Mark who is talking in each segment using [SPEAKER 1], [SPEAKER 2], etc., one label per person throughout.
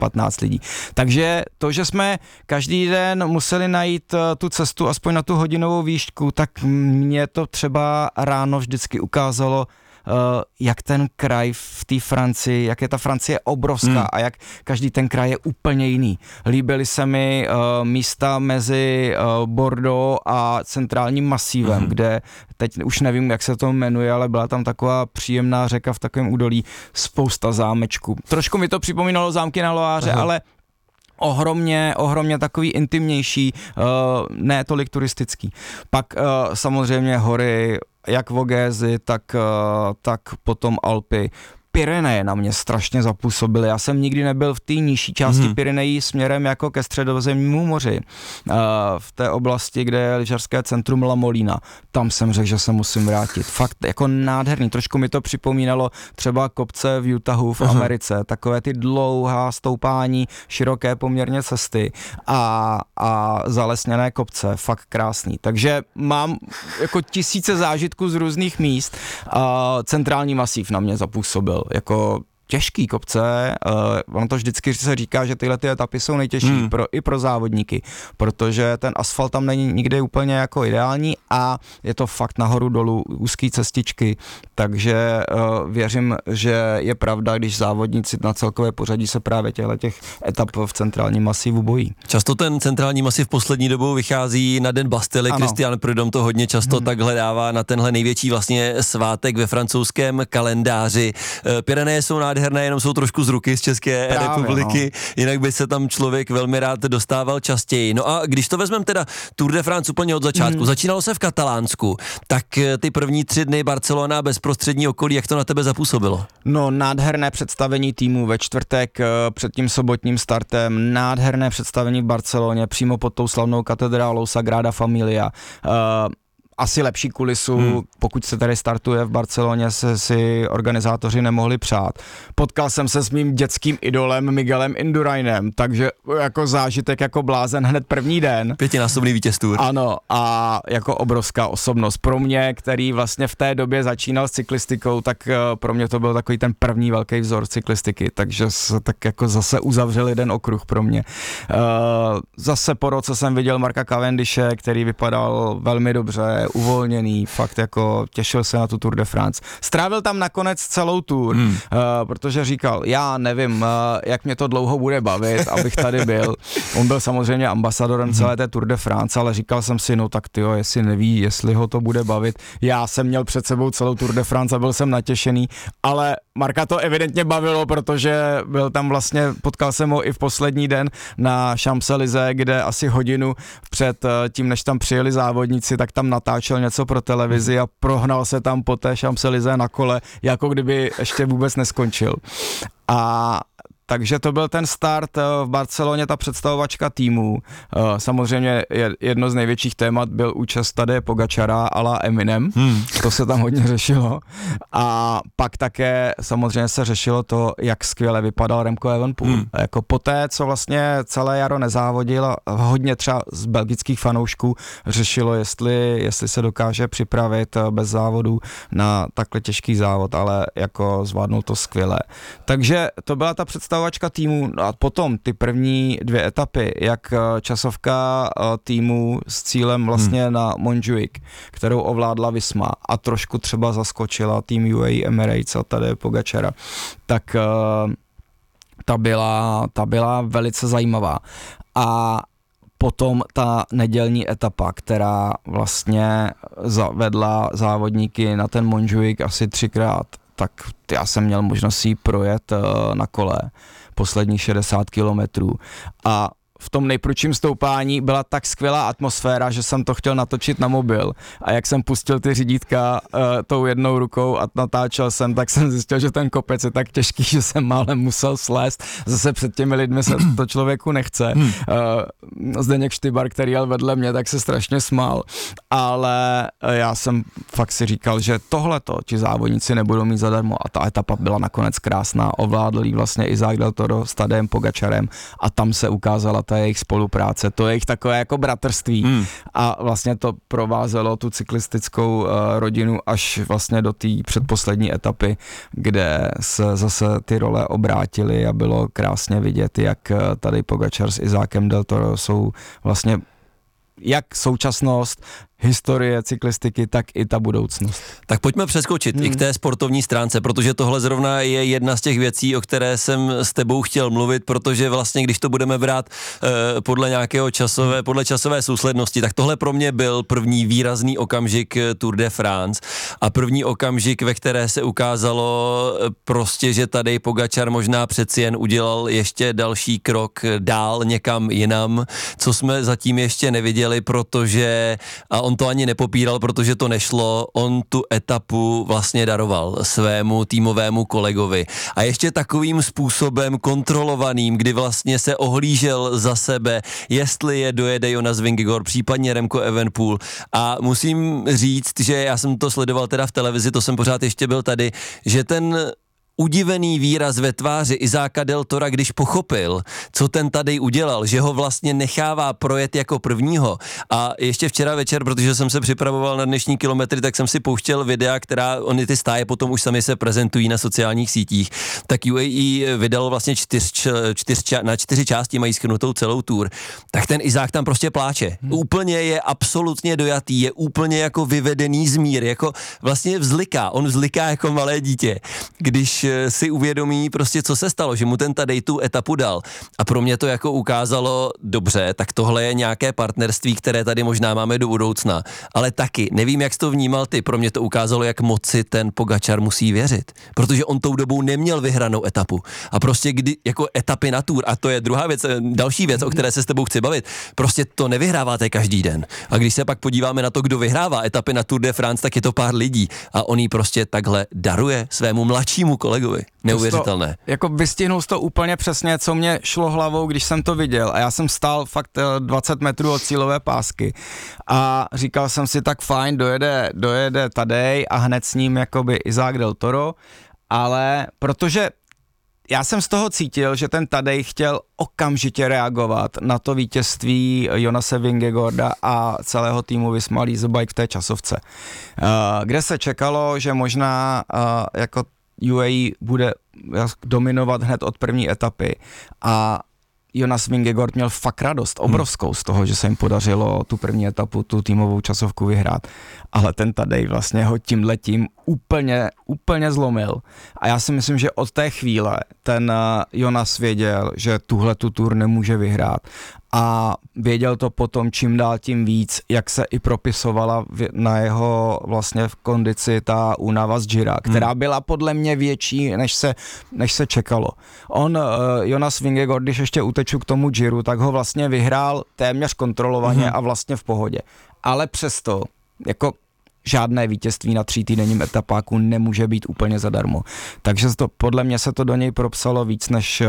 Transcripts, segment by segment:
[SPEAKER 1] 15 lidí. Takže to, že jsme každý den museli najít tu cestu aspoň na tu hodinovou výšku, tak mě to třeba ráno vždycky ukázalo, jak ten kraj v té Francii, jak je ta Francie obrovská a jak každý ten kraj je úplně jiný. Líbily se mi místa mezi Bordeaux a centrálním masívem, kde teď už nevím, jak se to jmenuje, ale byla tam taková příjemná řeka v takovém údolí, spousta zámečků. Trošku mi to připomínalo zámky na Loáře, ale ohromně takový intimnější, ne tolik turistický. Pak samozřejmě hory, jak Vogézy, tak potom Alpy. Pyreneje na mě strašně zapůsobily. Já jsem nikdy nebyl v té nižší části Pyrenejí směrem jako ke středozemnímu moři. V té oblasti, kde je lyžařské centrum La Molina. Tam jsem řekl, že se musím vrátit. Fakt jako nádherný. Trošku mi to připomínalo třeba kopce v Utahu v Americe. Takové ty dlouhá stoupání, široké poměrně cesty a zalesněné kopce. Fakt krásný. Takže mám jako tisíce zážitků z různých míst. Centrální masív na mě zapůsobil. Jako těžký kopce, ono to vždycky se říká, že tyhle ty etapy jsou nejtěžší i pro závodníky, protože ten asfalt tam není nikdy úplně jako ideální a je to fakt nahoru dolů úzký cestičky, takže věřím, že je pravda, když závodníci na celkové pořadí se právě těch etap v centrálním masivu bojí.
[SPEAKER 2] Často ten centrální masiv poslední dobou vychází na Den Bastily, Christian Prudhomme to hodně často takhle dává na tenhle největší vlastně svátek ve francouzském kalendáři. Pyreneje jsou nádherné, jenom jsou trošku z ruky z České republiky, jinak by se tam člověk velmi rád dostával častěji. No a když to vezmeme teda Tour de France úplně od začátku, začínalo se v Katalánsku, tak ty první 3 dny Barcelona, bezprostřední okolí, jak to na tebe zapůsobilo?
[SPEAKER 1] No, nádherné představení týmu ve čtvrtek před tím sobotním startem, nádherné představení v Barceloně, přímo pod tou slavnou katedrálou Sagrada Familia. Asi lepší kulisu, pokud se tady startuje v Barceloně, si organizátoři nemohli přát. Potkal jsem se s mým dětským idolem Miguelem Indurainem, takže jako zážitek jako blázen hned první den.
[SPEAKER 2] 5násobný vítěz Tour.
[SPEAKER 1] Ano, a jako obrovská osobnost. Pro mě, který vlastně v té době začínal s cyklistikou, tak pro mě to byl takový ten první velký vzor cyklistiky, takže se tak jako zase uzavřel jeden okruh pro mě. Zase po roce jsem viděl Marka Cavendishe, který vypadal velmi dobře, uvolněný, fakt jako těšil se na tu Tour de France. Strávil tam nakonec celou Tour, protože říkal, já nevím, jak mě to dlouho bude bavit, abych tady byl. On byl samozřejmě ambasadorem celé té Tour de France, ale říkal jsem si, no tak tyjo, jestli neví, jestli ho to bude bavit. Já jsem měl před sebou celou Tour de France a byl jsem natěšený, ale Marka to evidentně bavilo, protože byl tam vlastně, potkal jsem ho i v poslední den na Champs-Élysées, kde asi hodinu před tím, než tam přijeli závodníci, tak tam natáčel něco pro televizi a prohnal se tam po té Champs-Élysées na kole, jako kdyby ještě vůbec neskončil. Takže to byl ten start v Barceloně, ta představovačka týmu. Samozřejmě jedno z největších témat byl účast Tadeje Pogačara a la Eminem. To se tam hodně řešilo. A pak také samozřejmě se řešilo to, jak skvěle vypadal Remco Evenepoel. Jako poté, co vlastně celé jaro nezávodil a hodně třeba z belgických fanoušků řešilo, jestli se dokáže připravit bez závodu na takhle těžký závod, ale jako zvládnul to skvěle. Takže to byla ta představovačka týmu a potom ty první 2 etapy, jak časovka týmu s cílem vlastně na Montjuic, kterou ovládla Visma a trošku třeba zaskočila tým UAE Emirates a tady Pogačara, tak ta byla velice zajímavá. A potom ta nedělní etapa, která vlastně zavedla závodníky na ten Montjuic asi 3krát, tak já jsem měl možnost si projet na kole posledních 60 kilometrů a v tom nejprudším stoupání byla tak skvělá atmosféra, že jsem to chtěl natočit na mobil a jak jsem pustil ty řídítka tou jednou rukou a natáčel jsem, tak jsem zjistil, že ten kopec je tak těžký, že jsem málem musel slést. Zase před těmi lidmi se to člověku nechce. Zdeněk Štybar, který jel vedle mě, tak se strašně smál, ale já jsem fakt si říkal, že tohleto ti závodníci nebudou mít zadarmo a ta etapa byla nakonec krásná. Ovládl jí vlastně Isaac Del Toro s Tadejem Pogačarem a tam se ukázala ta jejich spolupráce, to jejich takové jako bratrství a vlastně to provázelo tu cyklistickou rodinu až vlastně do té předposlední etapy, kde se zase ty role obrátily a bylo krásně vidět, jak tady Pogačar s Izákem Del Toro jsou vlastně jak současnost, historie cyklistiky, tak i ta budoucnost.
[SPEAKER 2] Tak pojďme přeskočit i k té sportovní stránce, protože tohle zrovna je jedna z těch věcí, o které jsem s tebou chtěl mluvit, protože vlastně, když to budeme brát podle časové souslednosti, tak tohle pro mě byl první výrazný okamžik Tour de France a první okamžik, ve které se ukázalo prostě, že Tadej Pogačar možná přeci jen udělal ještě další krok dál někam jinam, co jsme zatím ještě neviděli, protože a on to ani nepopíral, protože to nešlo, on tu etapu vlastně daroval svému týmovému kolegovi. A ještě takovým způsobem kontrolovaným, kdy vlastně se ohlížel za sebe, jestli je dojede Jonas Vingegaard, případně Remco Evenepoel. A musím říct, že já jsem to sledoval teda v televizi, to jsem pořád ještě byl tady, že ten udivený výraz ve tváři Izáka Del Tora, když pochopil, co ten Tadej udělal, že ho vlastně nechává projet jako prvního. A ještě včera večer, protože jsem se připravoval na dnešní kilometry, tak jsem si pouštěl videa, oni ty stáje potom už sami se prezentují na sociálních sítích. Tak UAE vydalo vlastně na 4 části, mají shrnutou celou tour. Tak ten Izák tam prostě pláče. Úplně je absolutně dojatý, je úplně jako vyvedený z míry, jako vlastně vzliká. On vzliká jako malé dítě, když si uvědomí prostě, co se stalo, že mu ten Tadej tu etapu dal. A pro mě to jako ukázalo, dobře, tak tohle je nějaké partnerství, které tady možná máme do budoucna. Ale taky, nevím, jak jsi to vnímal ty, pro mě to ukázalo, jak moc si ten Pogačar musí věřit. Protože on tou dobou neměl vyhranou etapu. A prostě jako etapy na Tour, a to je druhá věc, další věc, o které se s tebou chci bavit, prostě to nevyhráváte každý den. A když se pak podíváme na to, kdo vyhrává etapy na Tour de France, tak je to pár lidí. A on jí prostě takhle daruje svému mladšímu kolegovi. Neuvěřitelné.
[SPEAKER 1] Jako vystihnul jsi to úplně přesně, co mě šlo hlavou, když jsem to viděl. A já jsem stál fakt 20 metrů od cílové pásky a říkal jsem si, tak fajn, dojede Tadej a hned s ním jakoby Izák Del Toro, ale protože já jsem z toho cítil, že ten Tadej chtěl okamžitě reagovat na to vítězství Jonase Vingegaarda a celého týmu Visma Lease Bike v té časovce, kde se čekalo, že možná jako UAE bude dominovat hned od první etapy a Jonas Vingegaard měl fakt radost, obrovskou z toho, že se jim podařilo tu první etapu, tu týmovou časovku vyhrát, ale ten Tadej vlastně ho tímhletím úplně zlomil a já si myslím, že od té chvíle ten Jonas věděl, že tuhle tu tour nemůže vyhrát a věděl to potom čím dál tím víc, jak se i propisovala na jeho vlastně v kondici ta únava z Gira, která byla podle mě větší, než se čekalo. Jonas Vingegaard, když ještě uteču k tomu Giru, tak ho vlastně vyhrál téměř kontrolovaně a vlastně v pohodě. Ale přesto, jako žádné vítězství na 3týdenním etapáku nemůže být úplně zadarmo. Takže podle mě se to do něj propsalo víc,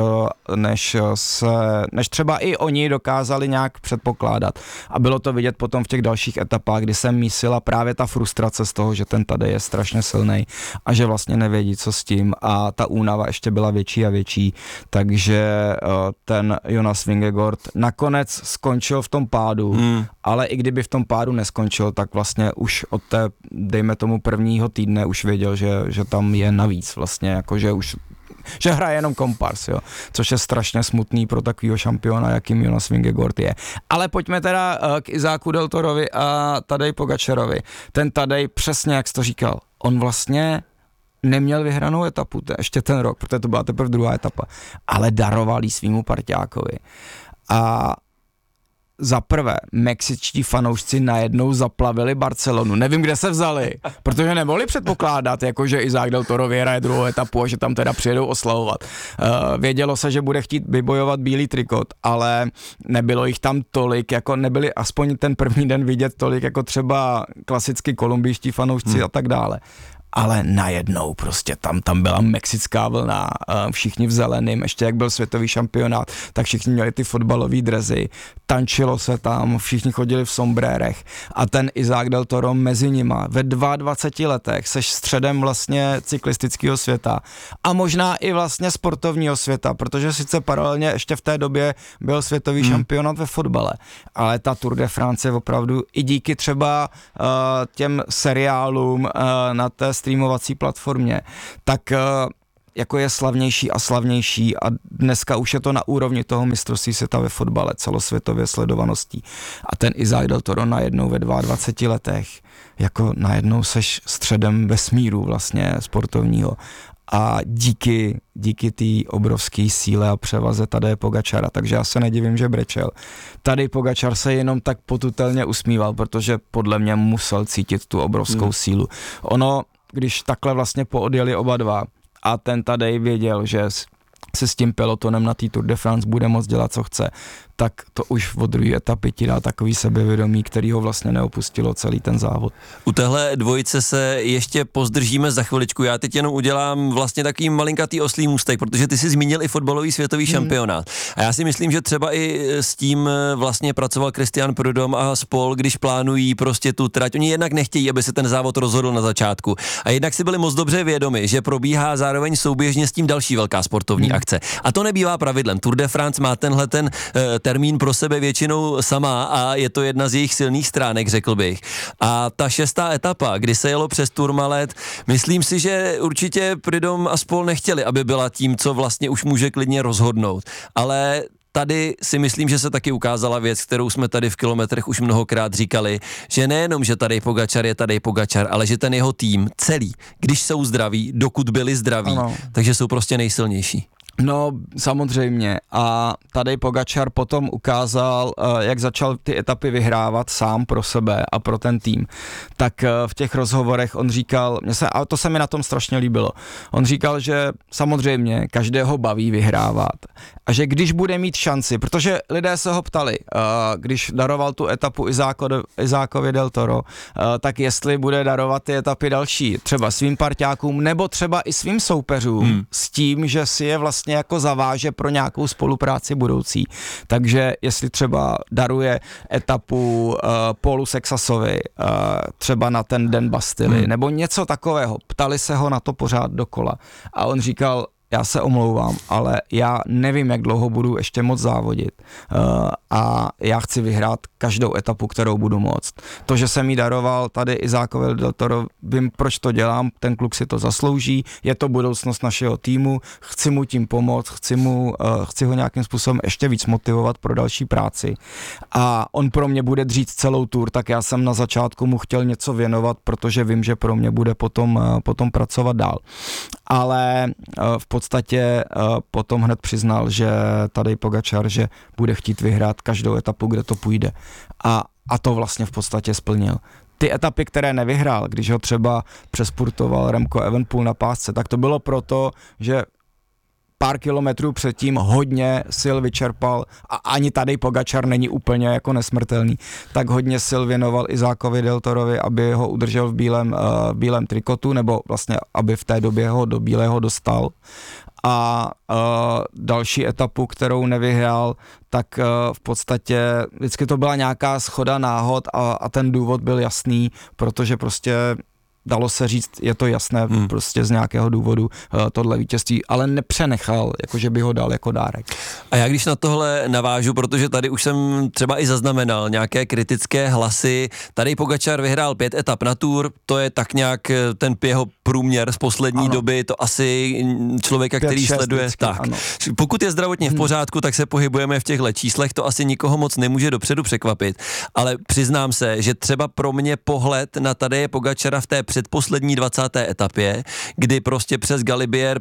[SPEAKER 1] než třeba i oni dokázali nějak předpokládat. A bylo to vidět potom v těch dalších etapách, kdy se mísila právě ta frustrace z toho, že ten Tadej je strašně silnej a že vlastně nevědí, co s tím a ta únava ještě byla větší a větší. Takže ten Jonas Vingegaard nakonec skončil v tom pádu, ale i kdyby v tom pádu neskončil, tak vlastně už od té, dejme tomu prvního týdne už věděl, že tam je navíc vlastně, jako že hraje jenom kompars, jo, což je strašně smutný pro takovýho šampiona, jakým Jonas Vingegaard je. Ale pojďme teda k Izáku Del Torovi a Tadej Pogačarovi. Ten Tadej, přesně jak jsi to říkal, on vlastně neměl vyhranou etapu, ještě ten rok, protože to byla teprve druhá etapa, ale daroval jí svýmu parťákovi. A za prvé, mexičtí fanoušci najednou zaplavili Barcelonu. Nevím, kde se vzali, protože nemohli předpokládat, jako že Izák Del Toro vyhraje druhou etapu a že tam teda přijedou oslavovat. Vědělo se, že bude chtít vybojovat bílý trikot, ale nebylo jich tam tolik, jako nebyli aspoň ten první den vidět tolik, jako třeba klasicky kolumbijští fanoušci a tak dále. Ale najednou prostě tam byla mexická vlna, všichni v zeleným, ještě jak byl světový šampionát, tak všichni měli ty fotbalové dresy, tančilo se tam, všichni chodili v sombrérech a ten Isaac del Toro mezi nima. Ve 22 letech seš středem vlastně cyklistického světa a možná i vlastně sportovního světa, protože sice paralelně ještě v té době byl světový šampionát ve fotbale, ale ta Tour de France je opravdu i díky třeba těm seriálům na té streamovací platformě, tak jako je slavnější a slavnější a dneska už je to na úrovni toho mistrovství světa ve fotbale celosvětově sledovaností. A ten Isaac del Toro najednou ve 22 letech, jako najednou seš středem vesmíru vlastně sportovního. A díky té obrovské síle a převaze Tadeje Pogačara, takže já se nedivím, že brečel. Tadej Pogačar se jenom tak potutelně usmíval, protože podle mě musel cítit tu obrovskou sílu. Ono, když takhle vlastně poodjeli oba dva a ten Tadej věděl, že se s tím pelotonem na té Tour de France bude moct dělat, co chce, tak to už od druhé etapy ti dá takový sebevědomí, který ho vlastně neopustilo celý ten závod.
[SPEAKER 2] U téhle dvojice se ještě pozdržíme za chviličku. Já teď jenom udělám vlastně takový malinkatý oslý můstek, protože ty jsi zmínil i fotbalový světový šampionát. A já si myslím, že třeba i s tím vlastně pracoval Christian Prudhomme a spol, když plánují prostě tu trať. Oni jednak nechtějí, aby se ten závod rozhodl na začátku. A jednak si byli moc dobře vědomi, že probíhá zároveň souběžně s tím další velká sportovní akce. A to nebývá pravidlem. Tour de France má tenhle ten termín pro sebe většinou sama a je to jedna z jejich silných stránek, řekl bych. A ta 6. etapa, kdy se jelo přes Tourmalet, myslím si, že určitě Prudhomme a spol nechtěli, aby byla tím, co vlastně už může klidně rozhodnout. Ale tady si myslím, že se taky ukázala věc, kterou jsme tady v Kilometrech už mnohokrát říkali, že nejenom, že Tadej Pogačar je Tadej Pogačar, ale že ten jeho tým celý, když jsou zdraví, dokud byli zdraví, takže jsou prostě nejsilnější.
[SPEAKER 1] No, samozřejmě. A Tadej Pogačar potom ukázal, jak začal ty etapy vyhrávat sám pro sebe a pro ten tým. Tak v těch rozhovorech on říkal, a to se mi na tom strašně líbilo, on říkal, že samozřejmě každého baví vyhrávat a že když bude mít šanci, protože lidé se ho ptali, když daroval tu etapu Izákovi del Toro, tak jestli bude darovat ty etapy další, třeba svým parťákům nebo třeba i svým soupeřům s tím, že si je vlastně jako zaváže pro nějakou spolupráci budoucí. Takže jestli třeba daruje etapu Paulu Sexasovi třeba na ten den Bastily nebo něco takového. Ptali se ho na to pořád dokola. A on říkal, já se omlouvám, ale já nevím, jak dlouho budu ještě moc závodit a já chci vyhrát každou etapu, kterou budu moct. To, že jsem jí daroval tady Izákovi del Toro, vím, proč to dělám, ten kluk si to zaslouží, je to budoucnost našeho týmu, chci mu tím pomoct, chci ho nějakým způsobem ještě víc motivovat pro další práci a on pro mě bude dřít celou tour, tak já jsem na začátku mu chtěl něco věnovat, protože vím, že pro mě bude potom pracovat dál. Ale v podstatě potom hned přiznal, že Tadej Pogačar, že bude chtít vyhrát každou etapu, kde to půjde. A to vlastně v podstatě splnil. Ty etapy, které nevyhrál, když ho třeba přespurtoval Remco Evenepoel na pásce, tak to bylo proto, že pár kilometrů předtím hodně sil vyčerpal a ani Tadej Pogačar není úplně jako nesmrtelný, tak hodně sil věnoval Izákovi del Torovi, aby ho udržel v bílém trikotu, nebo vlastně, aby v té době ho do bílého dostal. A další etapu, kterou nevyhrál, tak v podstatě vždycky to byla nějaká shoda náhod a ten důvod byl jasný, protože prostě dalo se říct, je to jasné, prostě z nějakého důvodu tohle vítězství, ale nepřenechal, jakože by ho dal jako dárek.
[SPEAKER 2] A já když na tohle navážu, protože tady už jsem třeba i zaznamenal nějaké kritické hlasy, tady Pogačar vyhrál 5 etap na Tour, to je tak nějak ten jeho průměr z poslední doby, to asi člověka, který sleduje. Vždycky, tak. Pokud je zdravotně v pořádku, tak se pohybujeme v těchto číslech, to asi nikoho moc nemůže dopředu překvapit, ale přiznám se, že třeba pro mě pohled na Tadeje Pogačara v té předposlední 20. etapě, kdy prostě přes Galibier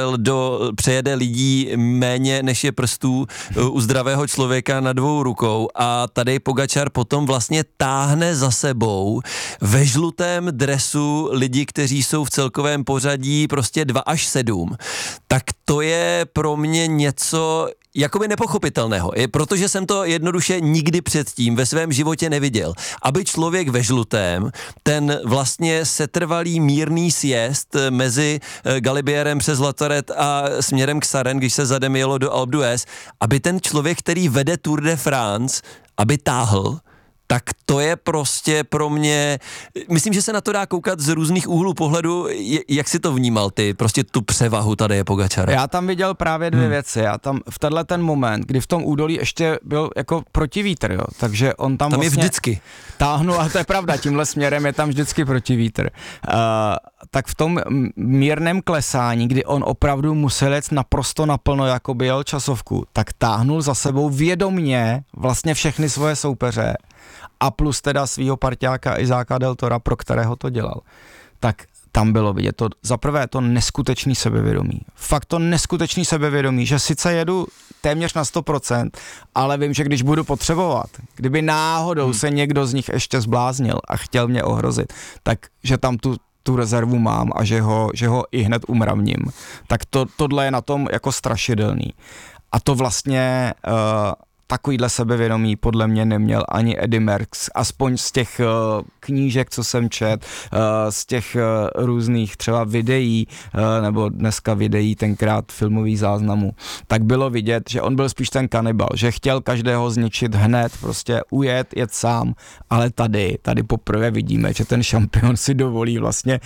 [SPEAKER 2] přejede lidí méně než je prstů u zdravého člověka na 2 rukou a Tadej Pogačar potom vlastně táhne za sebou ve žlutém dresu lidi, kteří jsou v celkovém pořadí prostě 2 až 7. Tak to je pro mě něco jakoby nepochopitelného, protože jsem to jednoduše nikdy předtím ve svém životě neviděl. Aby člověk ve žlutém, ten vlastně setrvalý mírný sjezd mezi Galibierem přes Latoret a směrem k Saren, když se zadem jelo do Alpe d'Huez, aby ten člověk, který vede Tour de France, aby táhl, tak to je prostě pro mě, myslím, že se na to dá koukat z různých úhlů pohledu. Jak si to vnímal ty, prostě tu převahu Tadeje Pogačara?
[SPEAKER 1] Já tam viděl právě dvě věci. Já tam v tenhle ten moment, kdy v tom údolí ještě byl jako protivítr, jo, takže on tam vlastně
[SPEAKER 2] je vždycky.
[SPEAKER 1] Táhnul, a to je pravda, tímhle směrem je tam vždycky protivítr. Tak v tom mírném klesání, kdy on opravdu musel jet naprosto naplno, jako by jel časovku, tak táhnul za sebou vědomně vlastně všechny svoje soupeře a plus teda svýho parťáka Izáka Del Tora, pro kterého to dělal. Tak tam bylo vidět to, zaprvé to neskutečný sebevědomí. Fakt to neskutečný sebevědomí, že sice jedu téměř na 100%, ale vím, že když budu potřebovat, kdyby náhodou se někdo z nich ještě zbláznil a chtěl mě ohrozit, tak že tam tu rezervu mám a že ho i hned umravním. Tak tohle je na tom jako strašidelný. A to vlastně takovýhle sebevědomí podle mě neměl ani Eddy Merckx, aspoň z těch knížek, co jsem čet, z těch různých třeba videí, nebo dneska videí, tenkrát filmových záznamů, tak bylo vidět, že on byl spíš ten kanibal, že chtěl každého zničit hned, prostě jet sám, ale tady poprvé vidíme, že ten šampion si dovolí vlastně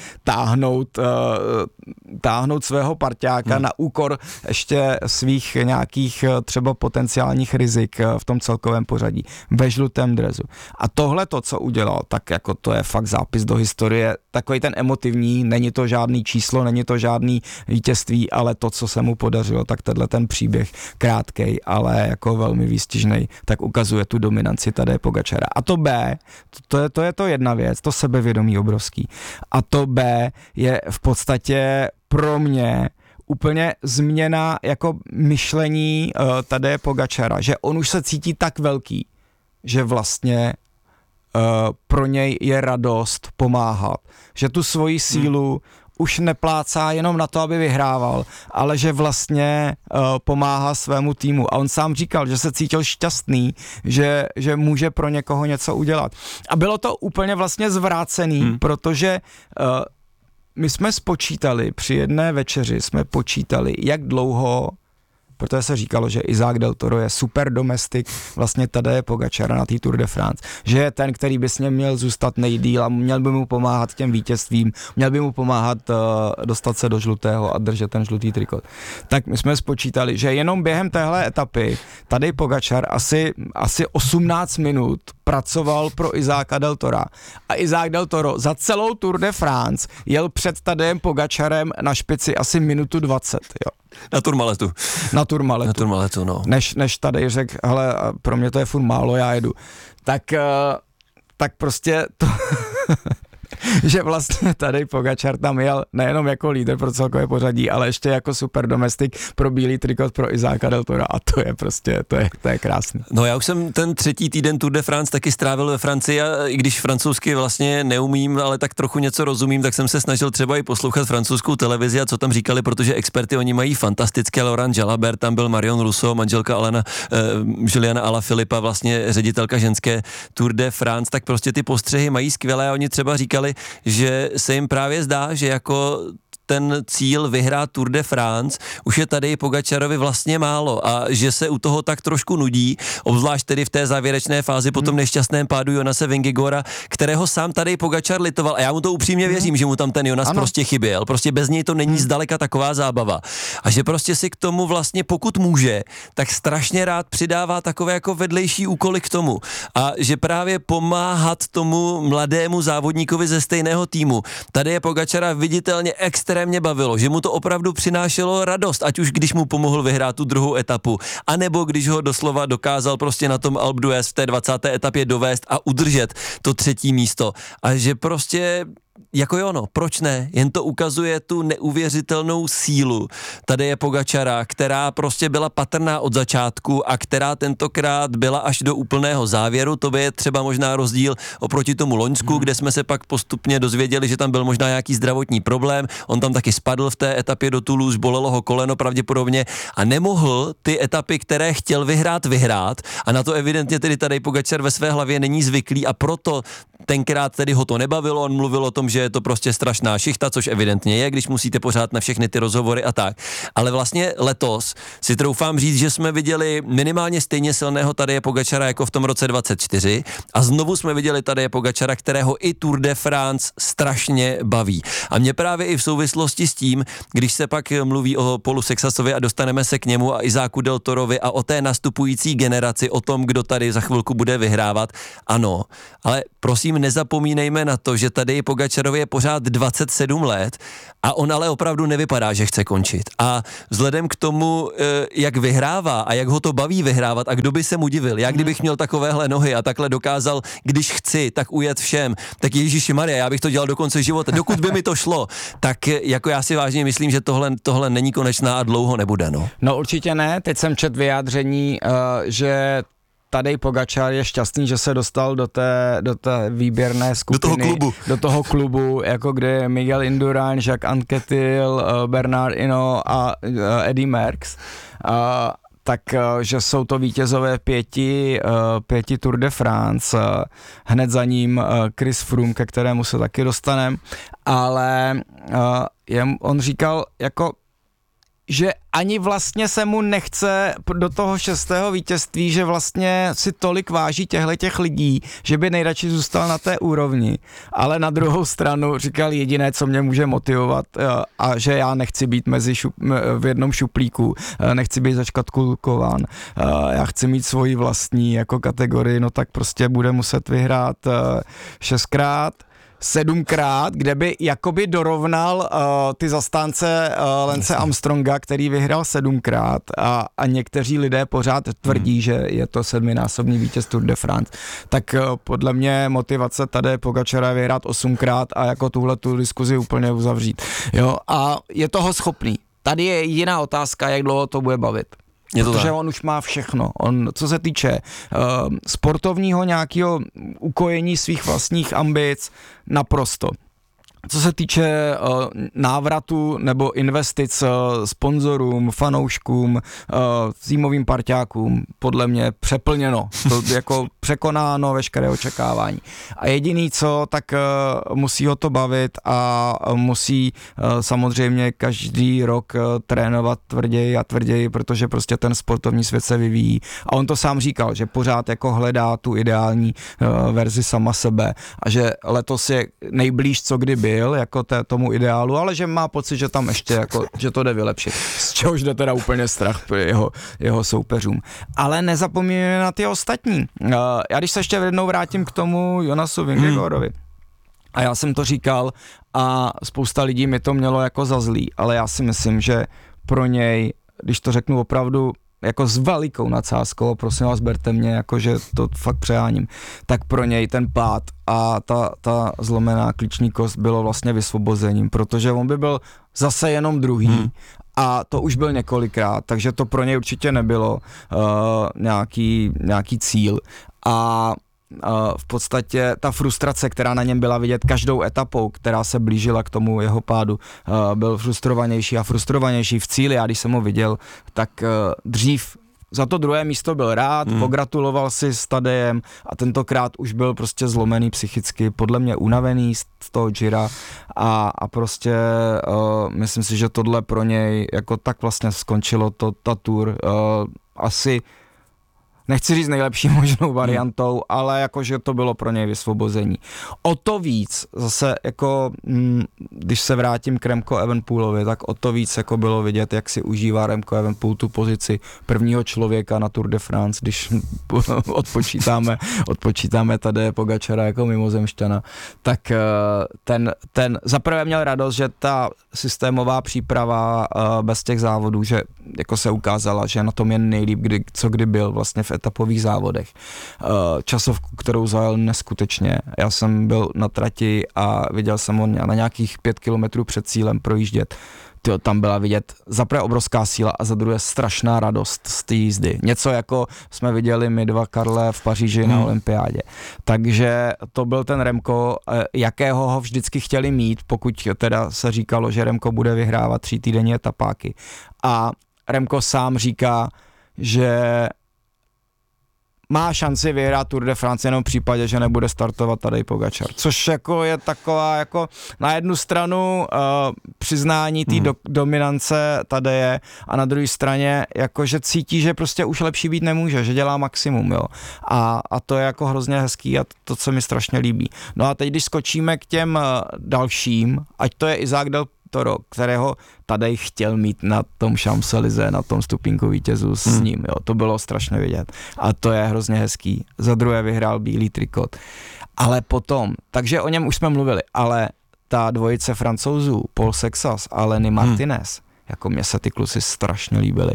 [SPEAKER 1] táhnout svého parťáka na úkor ještě svých nějakých třeba potenciálních rizik v tom celkovém pořadí ve žlutém dresu. A tohle to, co udělal, tak jako to je fakt zápis do historie, takový ten emotivní, není to žádný číslo, není to žádný vítězství, ale to, co se mu podařilo, tak tenhle ten příběh krátkej, ale jako velmi výstižnej, tak ukazuje tu dominanci Tadeje Pogačara. A to B, to je to jedna věc, to sebevědomí obrovský. A to B je v podstatě pro mě úplně změna jako myšlení Tadeje Pogačara, že on už se cítí tak velký, že vlastně pro něj je radost pomáhat, že tu svoji sílu už neplácá jenom na to, aby vyhrával, ale že vlastně pomáhá svému týmu. A on sám říkal, že se cítil šťastný, že může pro někoho něco udělat. A bylo to úplně vlastně zvrácený, protože my jsme spočítali, při jedné večeři jsme počítali, jak dlouho, protože se říkalo, že Izák Del Toro je super domestik vlastně Tadeje Pogačara na té Tour de France, že je ten, který by s ním měl zůstat nejdýl a měl by mu pomáhat těm vítězstvím, měl by mu pomáhat dostat se do žlutého a držet ten žlutý trikot. Tak my jsme spočítali, že jenom během téhle etapy Tadej Pogačar asi 18 minut pracoval pro Izáka Del Tora. A Izák Del Toro za celou Tour de France jel před Tadejem Pogačarem na špici asi minutu 20, jo.
[SPEAKER 2] Na Tourmaletu.
[SPEAKER 1] Na Tourmaletu,
[SPEAKER 2] no.
[SPEAKER 1] Než tady řekl, hele, pro mě to je furt málo, já jedu. Tak prostě to... že vlastně Tadej Pogačar tam jel nejenom jako lídr pro celkové pořadí, ale ještě jako super domestik pro bílý trikot pro Izáka Del Tora a to je prostě, to je krásný.
[SPEAKER 2] No já už jsem ten třetí týden Tour de France taky strávil ve Francii a i když francouzsky vlastně neumím, ale tak trochu něco rozumím, tak jsem se snažil třeba i poslouchat francouzskou televizi a co tam říkali, protože experty oni mají fantastické, Laurent Jalabert, tam byl Marion Rousseau, manželka Juliana Alaphilippa, vlastně ředitelka ženské Tour de France, tak prostě ty postřehy mají skvělé a oni třeba říkali, že se jim právě zdá, že jako ten cíl vyhrát Tour de France už je tady Pogačarovi vlastně málo a že se u toho tak trošku nudí, obzvlášť tedy v té závěrečné fázi po tom nešťastném pádu Jonase Vingegaarda, kterého sám tady Pogačar litoval a já mu to upřímně věřím, že mu tam ten Jonas prostě chyběl, prostě bez něj to není zdaleka taková zábava a že prostě si k tomu vlastně pokud může, tak strašně rád přidává takové jako vedlejší úkoly k tomu a že právě pomáhat tomu mladému závodníkovi ze stejného týmu. Tady je Pogačara viditelně extrémně bavilo, že mu to opravdu přinášelo radost, ať už když mu pomohl vyhrát tu druhou etapu, anebo když ho doslova dokázal prostě na tom Alpe d'Huez v té 20. etapě dovést a udržet to třetí místo. A že prostě jako jo, no, proč ne? Jen to ukazuje tu neuvěřitelnou sílu Tadeje Pogačara, která prostě byla patrná od začátku a která tentokrát byla až do úplného závěru. To je třeba možná rozdíl oproti tomu loňsku, kde jsme se pak postupně dozvěděli, že tam byl možná nějaký zdravotní problém. On tam taky spadl v té etapě do Toulouse, bolelo ho koleno pravděpodobně a nemohl ty etapy, které chtěl vyhrát a na to evidentně tedy Tadej Pogačar ve své hlavě není zvyklý a proto tenkrát tedy ho to nebavilo, on mluvil o tom, že je to prostě strašná šichta, což evidentně je, když musíte pořád na všechny ty rozhovory a tak. Ale vlastně letos si troufám říct, že jsme viděli minimálně stejně silného Tadeje Pogačara jako v tom roce 24 a znovu jsme viděli Tadeje Pogačara, kterého i Tour de France strašně baví. A mě právě i v souvislosti s tím, když se pak mluví o Paulu Sexasovi a dostaneme se k němu a Izáku Del Torovi a o té nastupující generaci, o tom, kdo tady za chvilku bude vyhrávat, ano, ale prosím nezapomínejme na to, že tady Pogačarovi je pořád 27 let a on ale opravdu nevypadá, že chce končit. A vzhledem k tomu, jak vyhrává a jak ho to baví vyhrávat a kdo by se mu divil, já kdybych měl takovéhle nohy a takhle dokázal, když chci, tak ujet všem, tak Ježišimarja, já bych to dělal do konce života, dokud by mi to šlo, tak jako já si vážně myslím, že tohle není konečná a dlouho nebude, no.
[SPEAKER 1] No určitě ne, teď jsem četl vyjádření, že Tadej Pogačar je šťastný, že se dostal do té výběrné skupiny. Do toho klubu, jako kde je Miguel Indurain, Jacques Anquetil, Bernard Hinault a Eddy Merckx. Takže jsou to vítězové pěti Tour de France, hned za ním Chris Froome, ke kterému se taky dostaneme, ale on říkal jako, že ani vlastně se mu nechce do toho 6. vítězství, že vlastně si tolik váží těch lidí, že by nejradši zůstal na té úrovni. Ale na druhou stranu říkal jediné, co mě může motivovat a že já nechci být v jednom šuplíku, nechci být zaškatulkován, já chci mít svoji vlastní jako kategorii, no tak prostě bude muset vyhrát 6krát, 7krát, kde by jakoby dorovnal ty zastánce Lance Armstronga, který vyhrál 7krát a někteří lidé pořád tvrdí, že je to 7násobný vítěz Tour de France. Tak podle mě motivace tady Pogačara je vyhrát 8krát a jako tuhle tu diskuzi úplně uzavřít. Jo? A je toho schopný. Tady je jediná otázka, jak dlouho to bude bavit. Protože on už má všechno. On, co se týče sportovního nějakého ukojení svých vlastních ambic, naprosto. Co se týče návratu nebo investic sponzorům, fanouškům, týmovým parťákům, podle mě přeplněno. To jako překonáno veškeré očekávání. A jediný co, tak musí ho to bavit a musí samozřejmě každý rok trénovat tvrději a tvrději, protože prostě ten sportovní svět se vyvíjí. A on to sám říkal, že pořád jako hledá tu ideální verzi sama sebe a že letos je nejblíž, co kdy byl, jako tomu ideálu, ale že má pocit, že tam ještě jako, že to jde vylepšit. Z čehož jde teda úplně strach jeho soupeřům. Ale nezapomínáme na ty ostatní. Já když se ještě jednou vrátím k tomu Jonasu Vingegaardovi, a já jsem to říkal a spousta lidí mi to mělo jako za zlý, ale já si myslím, že pro něj, když to řeknu opravdu jako s velikou nadsázkou, prosím vás, berte mě, jakože to fakt přeháním, tak pro něj ten pád a ta zlomená klíční kost bylo vlastně vysvobozením, protože on by byl zase jenom druhý a to už byl několikrát, takže to pro něj určitě nebylo nějaký cíl a v podstatě ta frustrace, která na něm byla vidět každou etapou, která se blížila k tomu jeho pádu, byl frustrovanější a frustrovanější v cíli. Já když jsem ho viděl, tak dřív za to druhé místo byl rád, pogratuloval si s Tadejem a tentokrát už byl prostě zlomený psychicky, podle mě unavený z toho Gira a prostě myslím si, že tohle pro něj jako tak vlastně skončilo ta tour asi nechci říct nejlepší možnou variantou, ale jakože to bylo pro něj vysvobození. O to víc, zase jako, když se vrátím k Remco Evenepoelovi, tak o to víc jako bylo vidět, jak si užívá Remco Evenepoel tu pozici prvního člověka na Tour de France, když odpočítáme tady Pogačara jako mimozemšťana, tak ten zaprvé měl radost, že ta systémová příprava bez těch závodů, že jako se ukázala, že na tom je nejlíp, co kdy byl vlastně v v etapových závodech. Časovku, kterou zajel neskutečně. Já jsem byl na trati a viděl jsem ho na nějakých 5 kilometrů před cílem projíždět. Tam byla vidět za prvé obrovská síla a za druhé strašná radost z té jízdy. Něco jako jsme viděli my dva, Karle, v Paříži na olympiádě. Takže to byl ten Remco, jakého ho vždycky chtěli mít, pokud teda se říkalo, že Remco bude vyhrávat 3týdenní etapáky. A Remco sám říká, že má šanci vyhrát Tour de France jenom v případě, že nebude startovat Tadej Pogačar. Což jako je taková jako na jednu stranu přiznání té dominance Tadeje a na druhé straně jako, že cítí, že prostě už lepší být nemůže, že dělá maximum, jo. A to je jako hrozně hezký a to se mi strašně líbí. No a teď, když skočíme k těm dalším, ať to je Isaac Del Toro, kterého Tadej chtěl mít na tom Champs-Élysées, na tom stupínku vítězů s ním, jo, to bylo strašně vidět a to je hrozně hezký. Za druhé vyhrál bílý trikot. Ale potom, takže o něm už jsme mluvili, ale ta dvojice Francouzů, Paul Sexas a Lenny Martinez, jako mě se ty kluci strašně líbily.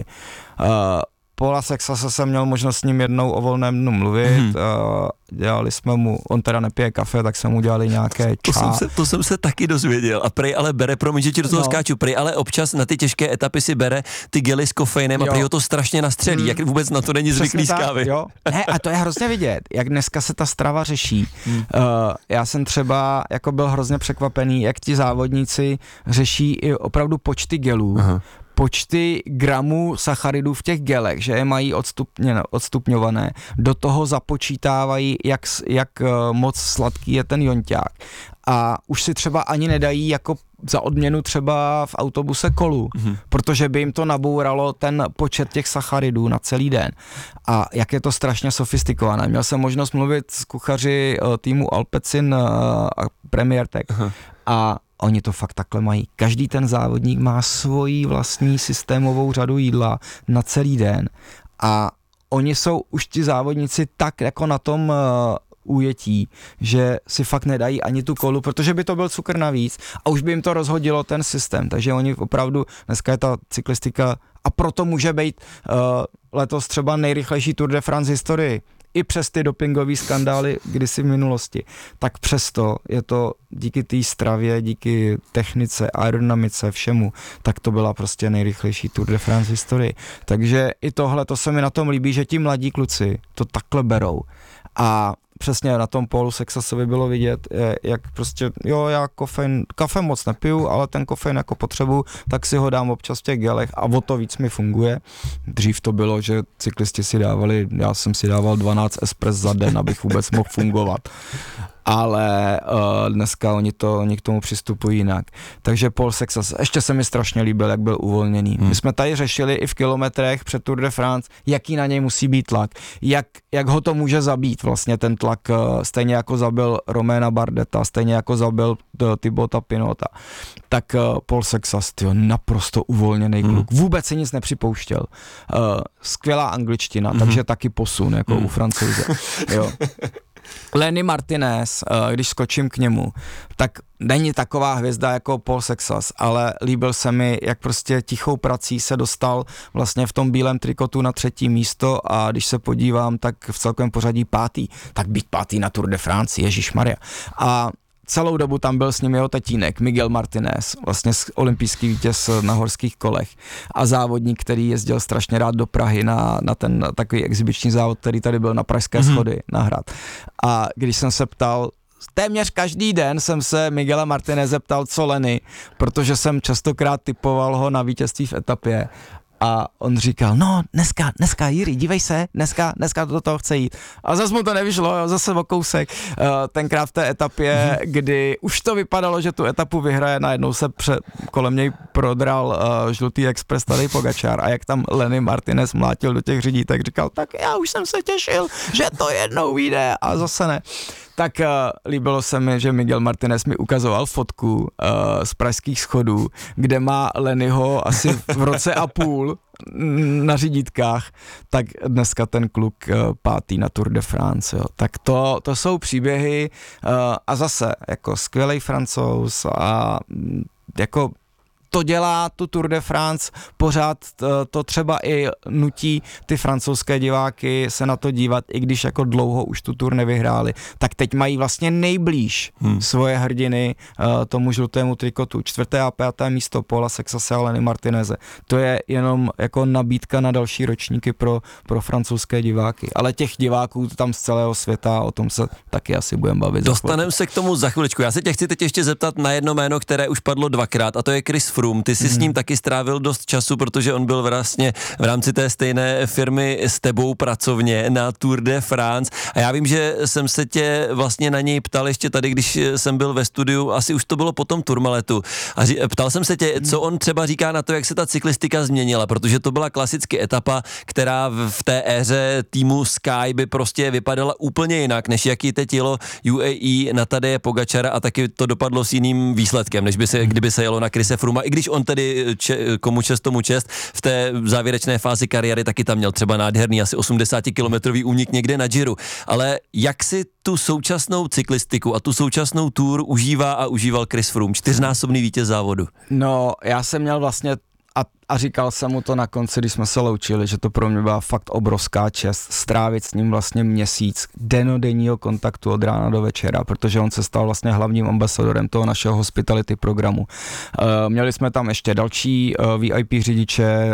[SPEAKER 1] Paula Sexase jsem měl možnost s ním jednou o volném dnu mluvit, dělali jsme mu, on teda nepije kafe, tak jsme mu dělali nějaké čá.
[SPEAKER 2] To jsem se taky dozvěděl a prej ale bere, promiň, že ti do toho skáču, prej ale občas na ty těžké etapy si bere ty gely s kofeinem a prej ho to strašně nastřelí, jak vůbec na to není zvyklý z kávy.
[SPEAKER 1] Jo. Ne, a to je hrozně vidět, jak dneska se ta strava řeší. Já jsem třeba jako byl hrozně překvapený, jak ti závodníci řeší i opravdu počty gelů. Počty gramů sacharidů v těch gelech, že je mají odstupňované, do toho započítávají, jak moc sladký je ten jonťák. A už si třeba ani nedají jako za odměnu třeba v autobuse kolu, protože by jim to nabouralo ten počet těch sacharidů na celý den. A jak je to strašně sofistikované. Měl jsem možnost mluvit s kuchaři týmu Alpecin a Premier Tech a oni to fakt takhle mají. Každý ten závodník má svoji vlastní systémovou řadu jídla na celý den a oni jsou už ti závodníci tak jako na tom ujetí, že si fakt nedají ani tu kolu, protože by to byl cukr navíc a už by jim to rozhodilo ten systém, takže oni opravdu, dneska je ta cyklistika a proto může být letos třeba nejrychlejší Tour de France historii. I přes ty dopingové skandály kdysi v minulosti, tak přesto je to díky té stravě, díky technice, aerodynamice, všemu, tak to byla prostě nejrychlejší Tour de France historii. Takže i tohle, to se mi na tom líbí, že ti mladí kluci to takhle berou. A přesně na tom Paulu Sexasovi bylo vidět, jak prostě, jo, já kafe moc nepiju, ale ten kofein jako potřebuju, tak si ho dám občas v těch gelech a o to víc mi funguje. Dřív to bylo, že cyklisti si dávali, já jsem si dával 12 espres za den, abych vůbec mohl fungovat. Ale dneska oni k tomu přistupují jinak. Takže Paul Sexas, ještě se mi strašně líbil, jak byl uvolněný. My jsme tady řešili i v kilometrech před Tour de France, jaký na něj musí být tlak, jak ho to může zabít vlastně ten tlak, stejně jako zabil Romaina Bardeta, stejně jako zabil Thibauta Pinota. Tak Paul Sexas, naprosto uvolněný kluk, vůbec si nic nepřipouštěl. Skvělá angličtina, takže taky posun, jako u Francouze. Jo. Lenny Martinez, když skočím k němu, tak není taková hvězda jako Paul Sexas, ale líbil se mi, jak prostě tichou prací se dostal vlastně v tom bílém trikotu na 3. místo a když se podívám, tak v celkovém pořadí 5. Tak být 5. na Tour de France, ježišmarja. A celou dobu tam byl s ním jeho tatínek, Miguel Martinez, vlastně olympijský vítěz na horských kolech a závodník, který jezdil strašně rád do Prahy na ten takový exibiční závod, který tady byl na Pražské schody, na hrad. A když jsem se ptal, téměř každý den jsem se Miguela Martineze ptal, co Lenny, protože jsem častokrát typoval ho na vítězství v etapě. A on říkal, no dneska Jiří, dívej se, dneska do toho chce jít. A zase mu to nevyšlo, jo, zase o kousek. Tenkrát v té etapě, kdy už to vypadalo, že tu etapu vyhraje, najednou se kolem něj prodral žlutý expres Tadej Pogačar a jak tam Lenny Martinez mlátil do těch řidí, tak říkal, tak já už jsem se těšil, že to jednou vyjde a zase ne. Tak líbilo se mi, že Miguel Martinez mi ukazoval fotku z pražských schodů, kde má Lennyho asi v roce a půl na řídítkách, tak dneska ten kluk 5. na Tour de France. Jo. Tak to jsou příběhy a zase jako skvělej Francouz a jako to dělá tu Tour de France, pořád to třeba i nutí ty francouzské diváky se na to dívat, i když jako dlouho už tu Tour nevyhráli, tak teď mají vlastně nejblíž svoje hrdiny tomu žlutému trikotu. 4. a 5. místo Paula Sexase a Lenny Martineze. To je jenom jako nabídka na další ročníky pro francouzské diváky. Ale těch diváků tam z celého světa, o tom se taky asi budeme bavit.
[SPEAKER 2] Dostaneme se k tomu za chviličku. Já se tě chci teď ještě zeptat na jedno jméno, které už padlo dvakrát, a to je Chris Froome. Ty jsi s ním taky strávil dost času, protože on byl vlastně v rámci té stejné firmy s tebou pracovně na Tour de France. A já vím, že jsem se tě vlastně na něj ptal ještě tady, když jsem byl ve studiu, asi už to bylo po tom Tourmaletu. A ptal jsem se tě, co on třeba říká na to, jak se ta cyklistika změnila, protože to byla klasicky etapa, která v té éře týmu Sky by prostě vypadala úplně jinak, než jaký teď jelo UAE na Tadeje Pogačara, a taky to dopadlo s jiným výsledkem, než kdyby se jelo na Chrise Frooma, i když on tedy komu čest tomu čest, v té závěrečné fázi kariéry taky tam měl třeba nádherný asi 80-kilometrový únik někde na Giro. Ale jak si tu současnou cyklistiku a tu současnou Tour užívá a užíval Chris Froome, 4násobný vítěz závodu?
[SPEAKER 1] No, já jsem měl vlastně a říkal jsem mu to na konci, když jsme se loučili, že to pro mě byla fakt obrovská čest strávit s ním vlastně měsíc dennodenního kontaktu od rána do večera, protože on se stal vlastně hlavním ambasadorem toho našeho hospitality programu. Měli jsme tam ještě další VIP řidiče,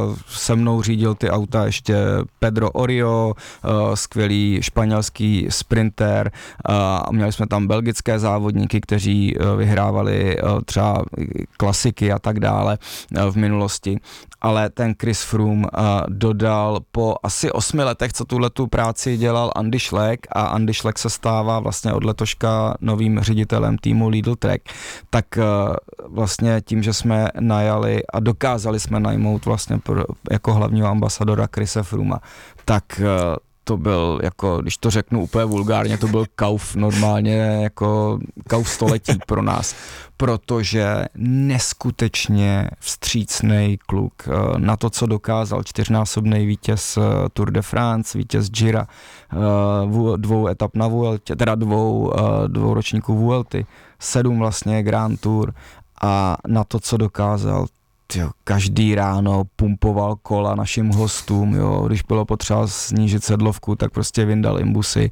[SPEAKER 1] se mnou řídil ty auta ještě Pedro Orio, skvělý španělský sprinter, a měli jsme tam belgické závodníky, kteří vyhrávali třeba klasiky a tak dále v minulosti. Ale ten Chris Froome dodal po asi 8 letech, co tuhletu práci dělal Andy Schleck, a Andy Schleck se stává vlastně od letoška novým ředitelem týmu Lidl Trek, tak vlastně tím, že jsme najali a dokázali jsme najmout vlastně jako hlavního ambasadora Chrise Frooma, tak to byl, jako, když to řeknu úplně vulgárně, to byl kauf normálně, jako kauf století pro nás, protože neskutečně vstřícnej kluk na to, co dokázal, 4násobný vítěz Tour de France, vítěz Gira, 2 etap na Vueltě, teda dvou ročníků Vuelty, 7 vlastně Grand Tour, a na to, co dokázal, každý ráno pumpoval kola našim hostům, jo, když bylo potřeba snížit sedlovku, tak prostě vyndal imbusy.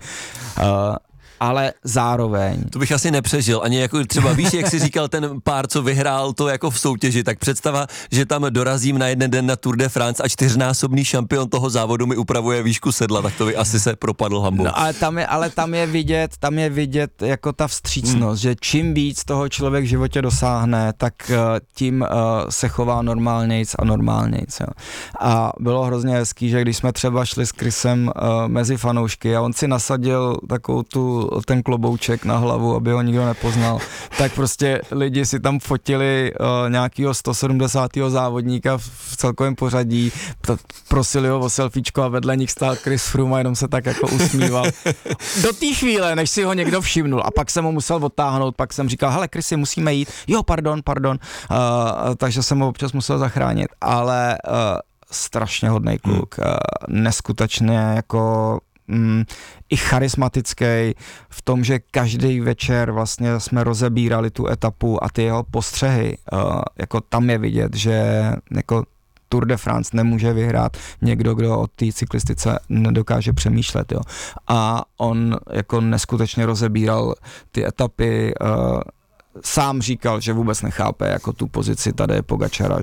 [SPEAKER 1] Ale zároveň...
[SPEAKER 2] To bych asi nepřežil, ani jako třeba víš, jak jsi říkal ten pár, co vyhrál to jako v soutěži, tak představa, že tam dorazím na jeden den na Tour de France a 4násobný šampion toho závodu mi upravuje výšku sedla, tak to by asi se propadl hambou.
[SPEAKER 1] No ale tam je vidět jako ta vstřícnost, že čím víc toho člověk v životě dosáhne, tak tím se chová normálnějc a normálnějc. Jo. A bylo hrozně hezký, že když jsme třeba šli s Chrisem mezi fanoušky a on si nasadil takovou ten klobouček na hlavu, aby ho nikdo nepoznal, tak prostě lidi si tam fotili nějakýho 170. závodníka v celkovém pořadí, prosili ho o selfiečko a vedle nich stál Chris Froome a jenom se tak jako usmíval. Do té chvíle, než si ho někdo všimnul, a pak jsem ho musel odtáhnout, pak jsem říkal, hele Chrisi, musíme jít, jo, pardon, takže jsem ho občas musel zachránit, ale strašně hodnej kluk, neskutečně jako i charismatický v tom, že každý večer vlastně jsme rozebírali tu etapu a ty jeho postřehy, jako tam je vidět, že jako Tour de France nemůže vyhrát někdo, kdo o té cyklistice nedokáže přemýšlet, jo. A on jako neskutečně rozebíral ty etapy, sám říkal, že vůbec nechápe jako tu pozici Tadeje Pogačara,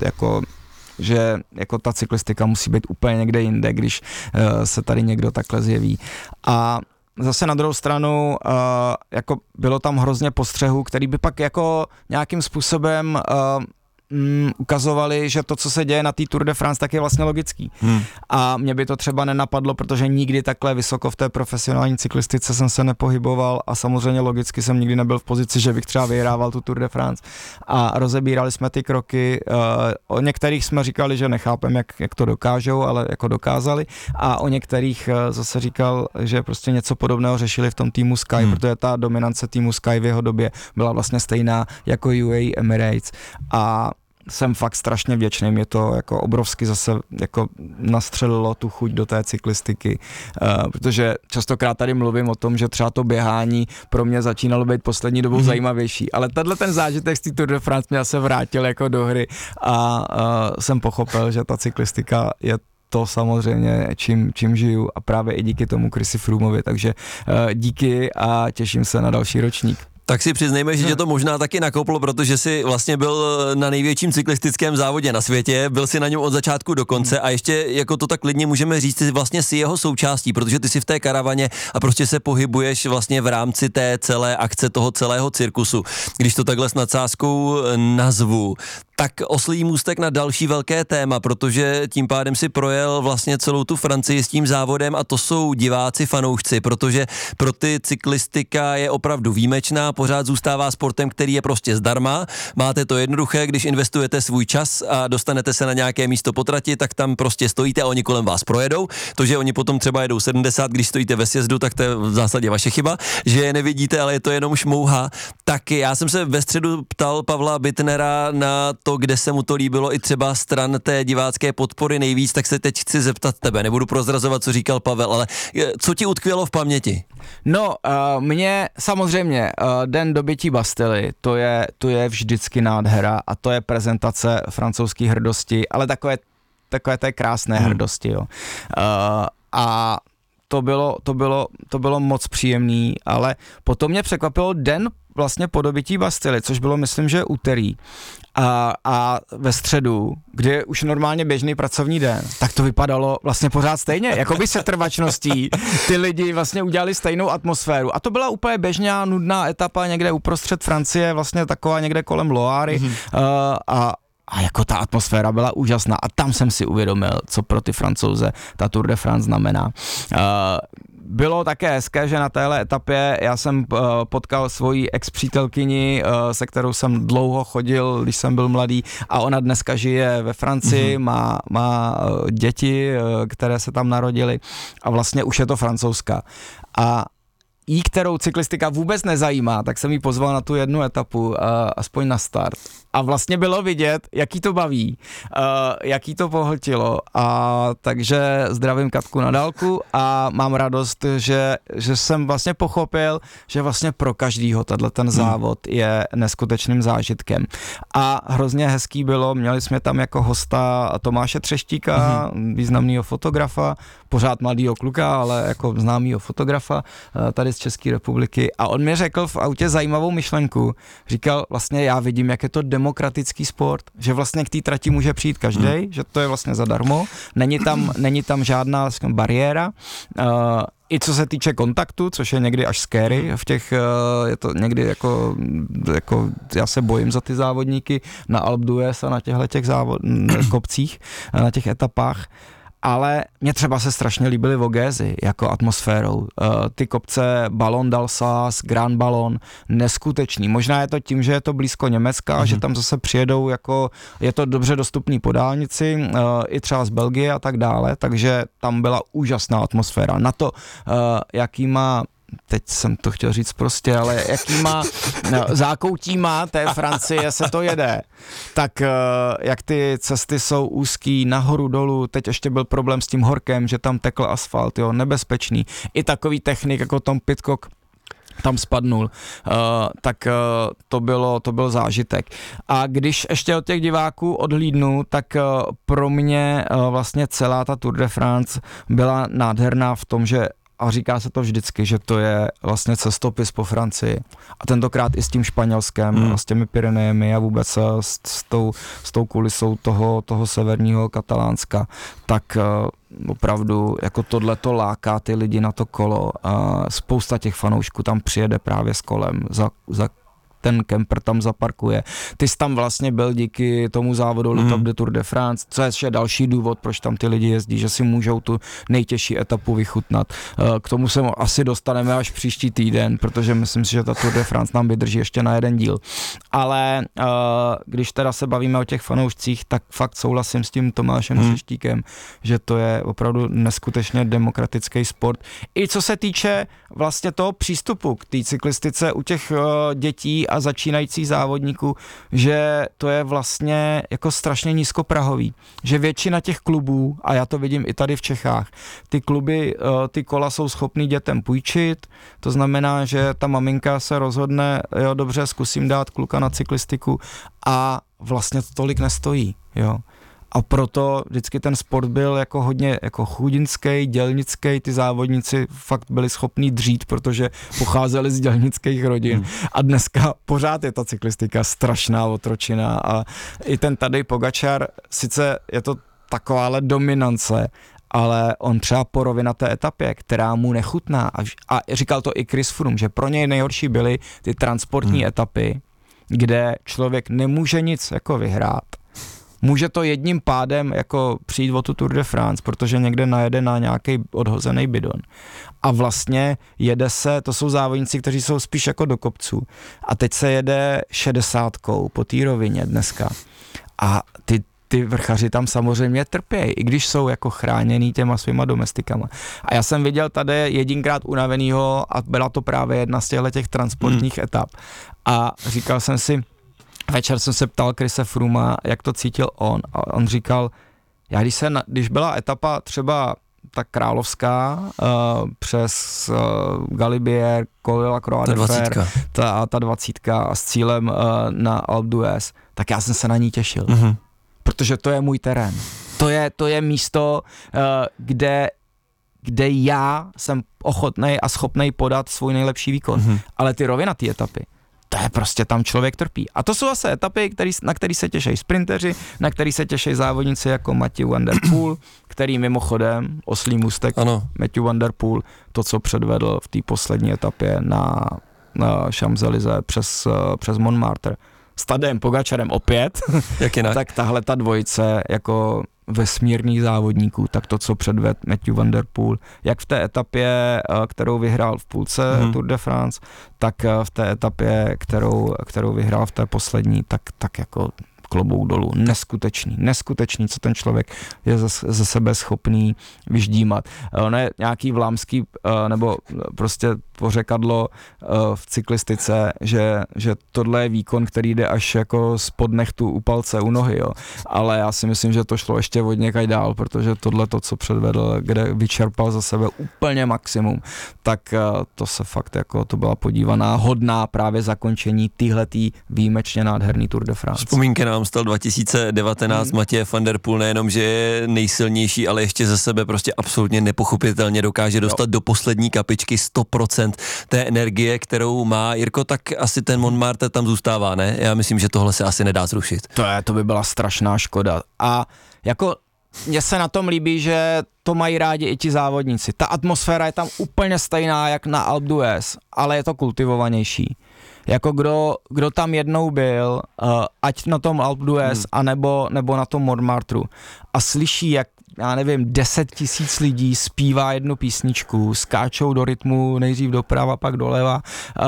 [SPEAKER 1] že jako ta cyklistika musí být úplně někde jinde, když se tady někdo takhle zjeví. A zase na druhou stranu jako bylo tam hrozně postřehů, který by pak jako nějakým způsobem ukazovali, že to, co se děje na té Tour de France, tak je vlastně logický. A mě by to třeba nenapadlo, protože nikdy takhle vysoko v té profesionální cyklistice jsem se nepohyboval a samozřejmě logicky jsem nikdy nebyl v pozici, že bych třeba vyhrával tu Tour de France. A rozebírali jsme ty kroky, o některých jsme říkali, že nechápem, jak to dokážou, ale jako dokázali, a o některých zase říkal, že prostě něco podobného řešili v tom týmu Sky, protože ta dominance týmu Sky v jeho době byla vlastně stejná jako UAE Emirates. A jsem fakt strašně vděčný, mě to jako obrovsky zase jako nastřelilo tu chuť do té cyklistiky, protože častokrát tady mluvím o tom, že třeba to běhání pro mě začínalo být poslední dobou zajímavější, ale tenhle ten zážitek z té Tour de France mě se vrátil jako do hry a jsem pochopil, že ta cyklistika je to samozřejmě, čím žiju a právě i díky tomu Chrisi Froomovi, takže díky a těším se na další ročník.
[SPEAKER 2] Tak si přiznejme, že tě to možná taky nakoplo, protože jsi vlastně byl na největším cyklistickém závodě na světě, byl si na něm od začátku do konce a ještě jako to tak klidně můžeme říct, ty vlastně si jeho součástí, protože ty jsi v té karavaně a prostě se pohybuješ vlastně v rámci té celé akce, toho celého cirkusu. Když to takhle s nadsázkou nazvu, tak oslí můstek na další velké téma, protože tím pádem si projel vlastně celou tu Francii s tím závodem a to jsou diváci, fanoušci, protože pro ty cyklistika je opravdu výjimečná, pořád zůstává sportem, který je prostě zdarma. Máte to jednoduché, když investujete svůj čas a dostanete se na nějaké místo po trati, tak tam prostě stojíte a oni kolem vás projedou. To, že oni potom třeba jedou 70, když stojíte ve sjezdu, tak to je v zásadě vaše chyba, že je nevidíte, ale je to jenom šmouha. Tak já jsem se ve středu ptal Pavla Bittnera na to, kde se mu to líbilo i třeba stran té divácké podpory nejvíc, tak se teď chci zeptat tebe. Nebudu prozrazovat, co říkal Pavel, ale co ti utkvělo v paměti?
[SPEAKER 1] No, mně samozřejmě den dobytí Bastily, to je vždycky nádhera a to je prezentace francouzské hrdosti, ale takové té krásné hrdosti, jo. A to bylo moc příjemný, ale potom mě překvapilo den vlastně po dobytí Bastily, což bylo, myslím, že úterý. A ve středu, kdy je už normálně běžný pracovní den, tak to vypadalo vlastně pořád stejně, jako by setrvačností ty lidi vlastně udělali stejnou atmosféru. A to byla úplně běžná, nudná etapa někde uprostřed Francie, vlastně taková někde kolem Loáry a jako ta atmosféra byla úžasná a tam jsem si uvědomil, co pro ty Francouze ta Tour de France znamená. Bylo také hezké, že na téhle etapě já jsem potkal svoji ex-přítelkyni, se kterou jsem dlouho chodil, když jsem byl mladý a ona dneska žije ve Francii, má děti, které se tam narodily a vlastně už je to Francouzska. A kterou cyklistika vůbec nezajímá, tak jsem jí pozval na tu jednu etapu, aspoň na start. A vlastně bylo vidět, jaký to baví, jaký to pohltilo. A takže zdravím Katku na dálku a mám radost, že jsem vlastně pochopil, že vlastně pro každýho ten závod je neskutečným zážitkem. A hrozně hezký bylo, měli jsme tam jako hosta Tomáše Třeštíka, významného fotografa, pořád mladýho kluka, ale jako známýho fotografa tady z České republiky. A on mi řekl v autě zajímavou myšlenku. Říkal, vlastně já vidím, jak je to demokratický sport, že vlastně k té trati může přijít každej, že to je vlastně zadarmo, není tam žádná bariéra, i co se týče kontaktu, což je někdy až scary, je to někdy jako já se bojím za ty závodníky na Alpe d'Huez a na těchto kopcích, na těch etapách. Ale mě třeba se strašně líbily Vogézy jako atmosférou. Ty kopce Ballon d'Alsace, Grand Ballon, neskutečný. Možná je to tím, že je to blízko Německa, že tam zase přijedou, jako je to dobře dostupný po dálnici, i třeba z Belgie a tak dále, takže tam byla úžasná atmosféra. Na to, jaký má, teď jsem to chtěl říct prostě, ale jakýma zákoutíma té Francie se to jede, tak jak ty cesty jsou úzký, nahoru dolů, teď ještě byl problém s tím horkem, že tam tekl asfalt, jo, nebezpečný. I takový technik jako Tom Pidcock tam spadnul, tak to byl zážitek. A když ještě od těch diváků odhlídnu, tak pro mě vlastně celá ta Tour de France byla nádherná v tom, že a říká se to vždycky, že to je vlastně cestopis po Francii. A tentokrát i s tím Španělskem, s těmi Pyrenejemi a vůbec s tou kulisou toho severního Katalánska, tak opravdu jako tohleto láká ty lidi na to kolo. A spousta těch fanoušků tam přijede právě s kolem za ten kemper tam zaparkuje. Ty jsi tam vlastně byl díky tomu závodu Le Top de Tour de France, co je ještě další důvod, proč tam ty lidi jezdí, že si můžou tu nejtěžší etapu vychutnat. K tomu se asi dostaneme až příští týden, protože myslím si, že ta Tour de France nám vydrží ještě na jeden díl. Ale když teda se bavíme o těch fanoušcích, tak fakt souhlasím s tím Tomášem Třeštíkem, že to je opravdu neskutečně demokratický sport. I co se týče vlastně toho přístupu k té cyklistice u těch dětí lidí a začínajících závodníků, že to je vlastně jako strašně nízkoprahový, že většina těch klubů, a já to vidím i tady v Čechách, ty kluby, ty kola jsou schopný dětem půjčit, to znamená, že ta maminka se rozhodne, jo, dobře, zkusím dát kluka na cyklistiku a vlastně to tolik nestojí, jo. A proto vždycky ten sport byl jako hodně jako chudinský, dělnický, ty závodníci fakt byli schopní dřít, protože pocházeli z dělnických rodin. A dneska pořád je ta cyklistika strašná otročina a i ten Tadej Pogačar, sice je to takováhle dominance, ale on třeba po rovinaté etapě, která mu nechutná, a říkal to i Chris Froome, že pro něj nejhorší byly ty transportní etapy, kde člověk nemůže nic jako vyhrát. Může to jedním pádem jako přijít o tu Tour de France, protože někde najede na nějaký odhozený bidon. A vlastně jede se, to jsou závodníci, kteří jsou spíš jako do kopců. A teď se jede 60 po té rovině dneska. A ty vrchaři tam samozřejmě trpějí, i když jsou jako chráněný těma svýma domestikama. A já jsem viděl tady jedinkrát unavenýho a byla to právě jedna z těch transportních etap. A říkal jsem si, večer jsem se ptal Chrise Frooma, jak to cítil on. A on říkal, když byla etapa třeba ta královská přes Galibier, Col de la Croix de Fer, ta 20 a s cílem na Alpe d'Huez, tak já jsem se na ní těšil. Protože to je můj terén. To je místo, kde já jsem ochotnej a schopnej podat svůj nejlepší výkon. Ale ty rovinatý etapy, to je prostě, tam člověk trpí. A to jsou zase etapy, na který se těší sprinteři, na který se těší závodníci jako Mathieu van der Poel, který mimochodem, oslý můstek, Mathieu van der Poel, to, co předvedl v té poslední etapě na Champs-Élysées přes Montmartre, s Tadejem Pogačarem opět, tak tahle ta dvojice jako vesmírných závodníků, tak to, co předvedl Mathieu van der Poel, jak v té etapě, kterou vyhrál v půlce Tour de France, tak v té etapě, kterou vyhrál v té poslední, tak jako klobouk dolů. Neskutečný, co ten člověk je ze sebe schopný vyždímat. Ono je nějaký vlámský, nebo prostě pořekadlo v cyklistice, že tohle je výkon, který jde až jako spod nechtu u palce, u nohy, jo. Ale já si myslím, že to šlo ještě od někaj dál, protože tohle to, co předvedl, kde vyčerpal za sebe úplně maximum, tak to se fakt jako, to byla podívaná hodná právě zakončení téhletý výjimečně nádherný Tour de France.
[SPEAKER 2] Vzpomínky nám stal 2019 Mathieu van der Poel, nejenom, že je nejsilnější, ale ještě ze sebe prostě absolutně nepochopitelně dokáže dostat do poslední kapičky 100% té energie, kterou má. Jirko, tak asi ten Montmartre tam zůstává, ne? Já myslím, že tohle se asi nedá zrušit.
[SPEAKER 1] To by byla strašná škoda. A jako mně se na tom líbí, že to mají rádi i ti závodníci. Ta atmosféra je tam úplně stejná jak na Alpe d'Huez, ale je to kultivovanější. Jako kdo tam jednou byl, ať na tom Alpe d'Huez, anebo na tom Montmartru a slyší, jak, já nevím, 10 000 lidí zpívá jednu písničku, skáčou do rytmu, nejdřív doprava, pak doleva,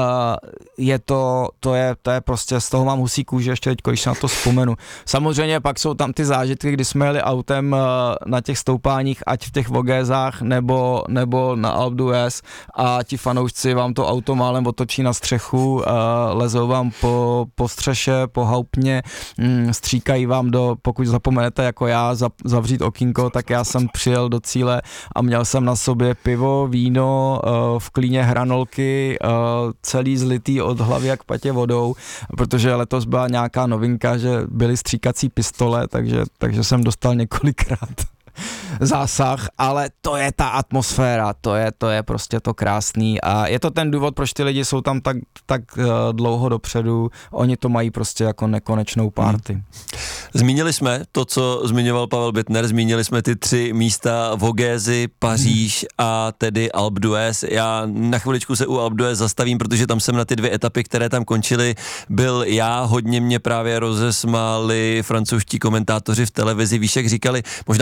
[SPEAKER 1] to je prostě, z toho mám husí kůži ještě teď, když se na to vzpomenu. Samozřejmě pak jsou tam ty zážitky, kdy jsme jeli autem na těch stoupáních, ať v těch Vogézách, nebo na Alpe d'Huez a ti fanoušci vám to auto málem otočí na střechu, lezou vám po střeše, po hauptně, stříkají vám pokud zapomenete jako já zavřít okýnko, tak já jsem přijel do cíle a měl jsem na sobě pivo, víno, v klíně hranolky, celý zlitý od hlavy jak patě vodou, protože letos byla nějaká novinka, že byly stříkací pistole, takže jsem dostal několikrát zásah, ale to je ta atmosféra, to je prostě to krásný a je to ten důvod, proč ty lidi jsou tam tak dlouho dopředu, oni to mají prostě jako nekonečnou party.
[SPEAKER 2] Zmínili jsme to, co zmiňoval Pavel Bittner, zmínili jsme ty 3 místa Vogézy, Paříž a tedy Alpe d'Huez. Já na chviličku se u Alpe d'Huez zastavím, protože tam jsem na ty 2 etapy, které tam končily, byl já, hodně mě právě rozesmáli francouzští komentátoři v televizi, víš, jak říkali, možná to potom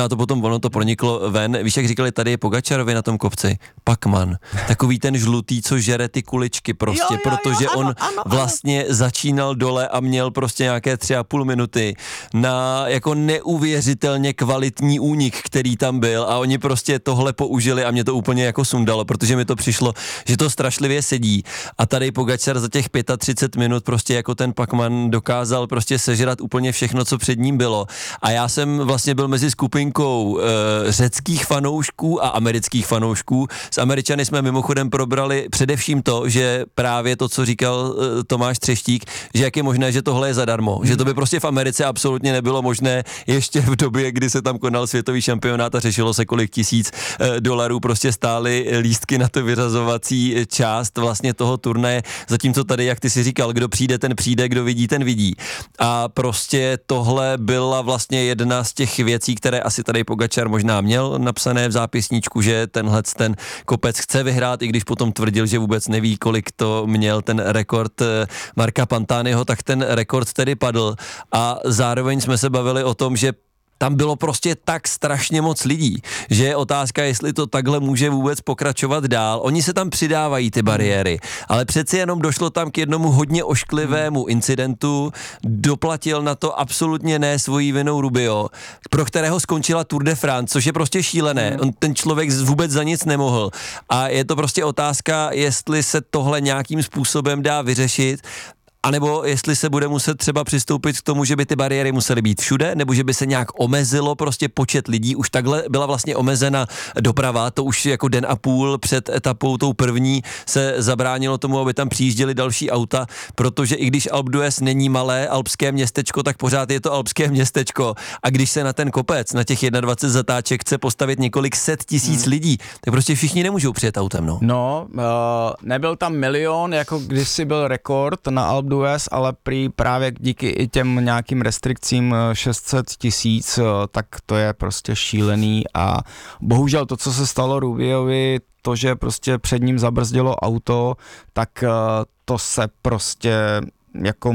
[SPEAKER 2] ono to proniklo ven. Víš, jak říkali tady Pogačarovi na tom kopci? Pacman. Takový ten žlutý, co žere ty kuličky prostě, protože on vlastně začínal dole a měl prostě nějaké 3,5 minuty na jako neuvěřitelně kvalitní únik, který tam byl a oni prostě tohle použili a mě to úplně jako sundalo, protože mi to přišlo, že to strašlivě sedí a tady Pogačar za těch 35 minut prostě jako ten Pacman dokázal prostě sežrat úplně všechno, co před ním bylo a já jsem vlastně byl mezi skupinkou řeckých fanoušků a amerických fanoušků. S Američany jsme mimochodem probrali především to, že právě to, co říkal Tomáš Třeštík, že jak je možné, že tohle je zadarmo, že to by prostě v Americe absolutně nebylo možné ještě v době, kdy se tam konal světový šampionát a řešilo se, kolik tisíc dolarů prostě stály lístky na to vyřazovací část vlastně toho turnaje, zatímco tady, jak ty si říkal, kdo přijde, ten přijde, kdo vidí, ten vidí. A prostě tohle byla vlastně jedna z těch věcí, které asi tady Pogačar možná měl napsané v zápisníčku, že tenhle ten kopec chce vyhrát, i když potom tvrdil, že vůbec neví, kolik to měl ten rekord Marka Pantaniho, tak ten rekord tedy padl a zároveň jsme se bavili o tom, že tam bylo prostě tak strašně moc lidí, že je otázka, jestli to takhle může vůbec pokračovat dál. Oni se tam přidávají ty bariéry, ale přeci jenom došlo tam k jednomu hodně ošklivému incidentu, doplatil na to absolutně ne svojí vinou Rubio, pro kterého skončila Tour de France, což je prostě šílené. On, ten člověk vůbec za nic nemohl. A je to prostě otázka, jestli se tohle nějakým způsobem dá vyřešit, anebo jestli se bude muset třeba přistoupit k tomu, že by ty bariéry musely být všude, nebo že by se nějak omezilo prostě počet lidí. Už takhle byla vlastně omezena doprava, to už jako den a půl před etapou tou první se zabránilo tomu, aby tam přijížděly další auta, protože i když Alpe d'Huez není malé alpské městečko, tak pořád je to alpské městečko. A když se na ten kopec, na těch 21 zatáček chce postavit několik set tisíc lidí, tak prostě všichni nemůžou přijet autem, no.
[SPEAKER 1] No, nebyl tam milion, jako kdysi byl rekord na Alpe d'Huez, ale právě díky i těm nějakým restrikcím 600 000, tak to je prostě šílený a bohužel to, co se stalo Rubiovi, to, že prostě před ním zabrzdilo auto, tak to se prostě jako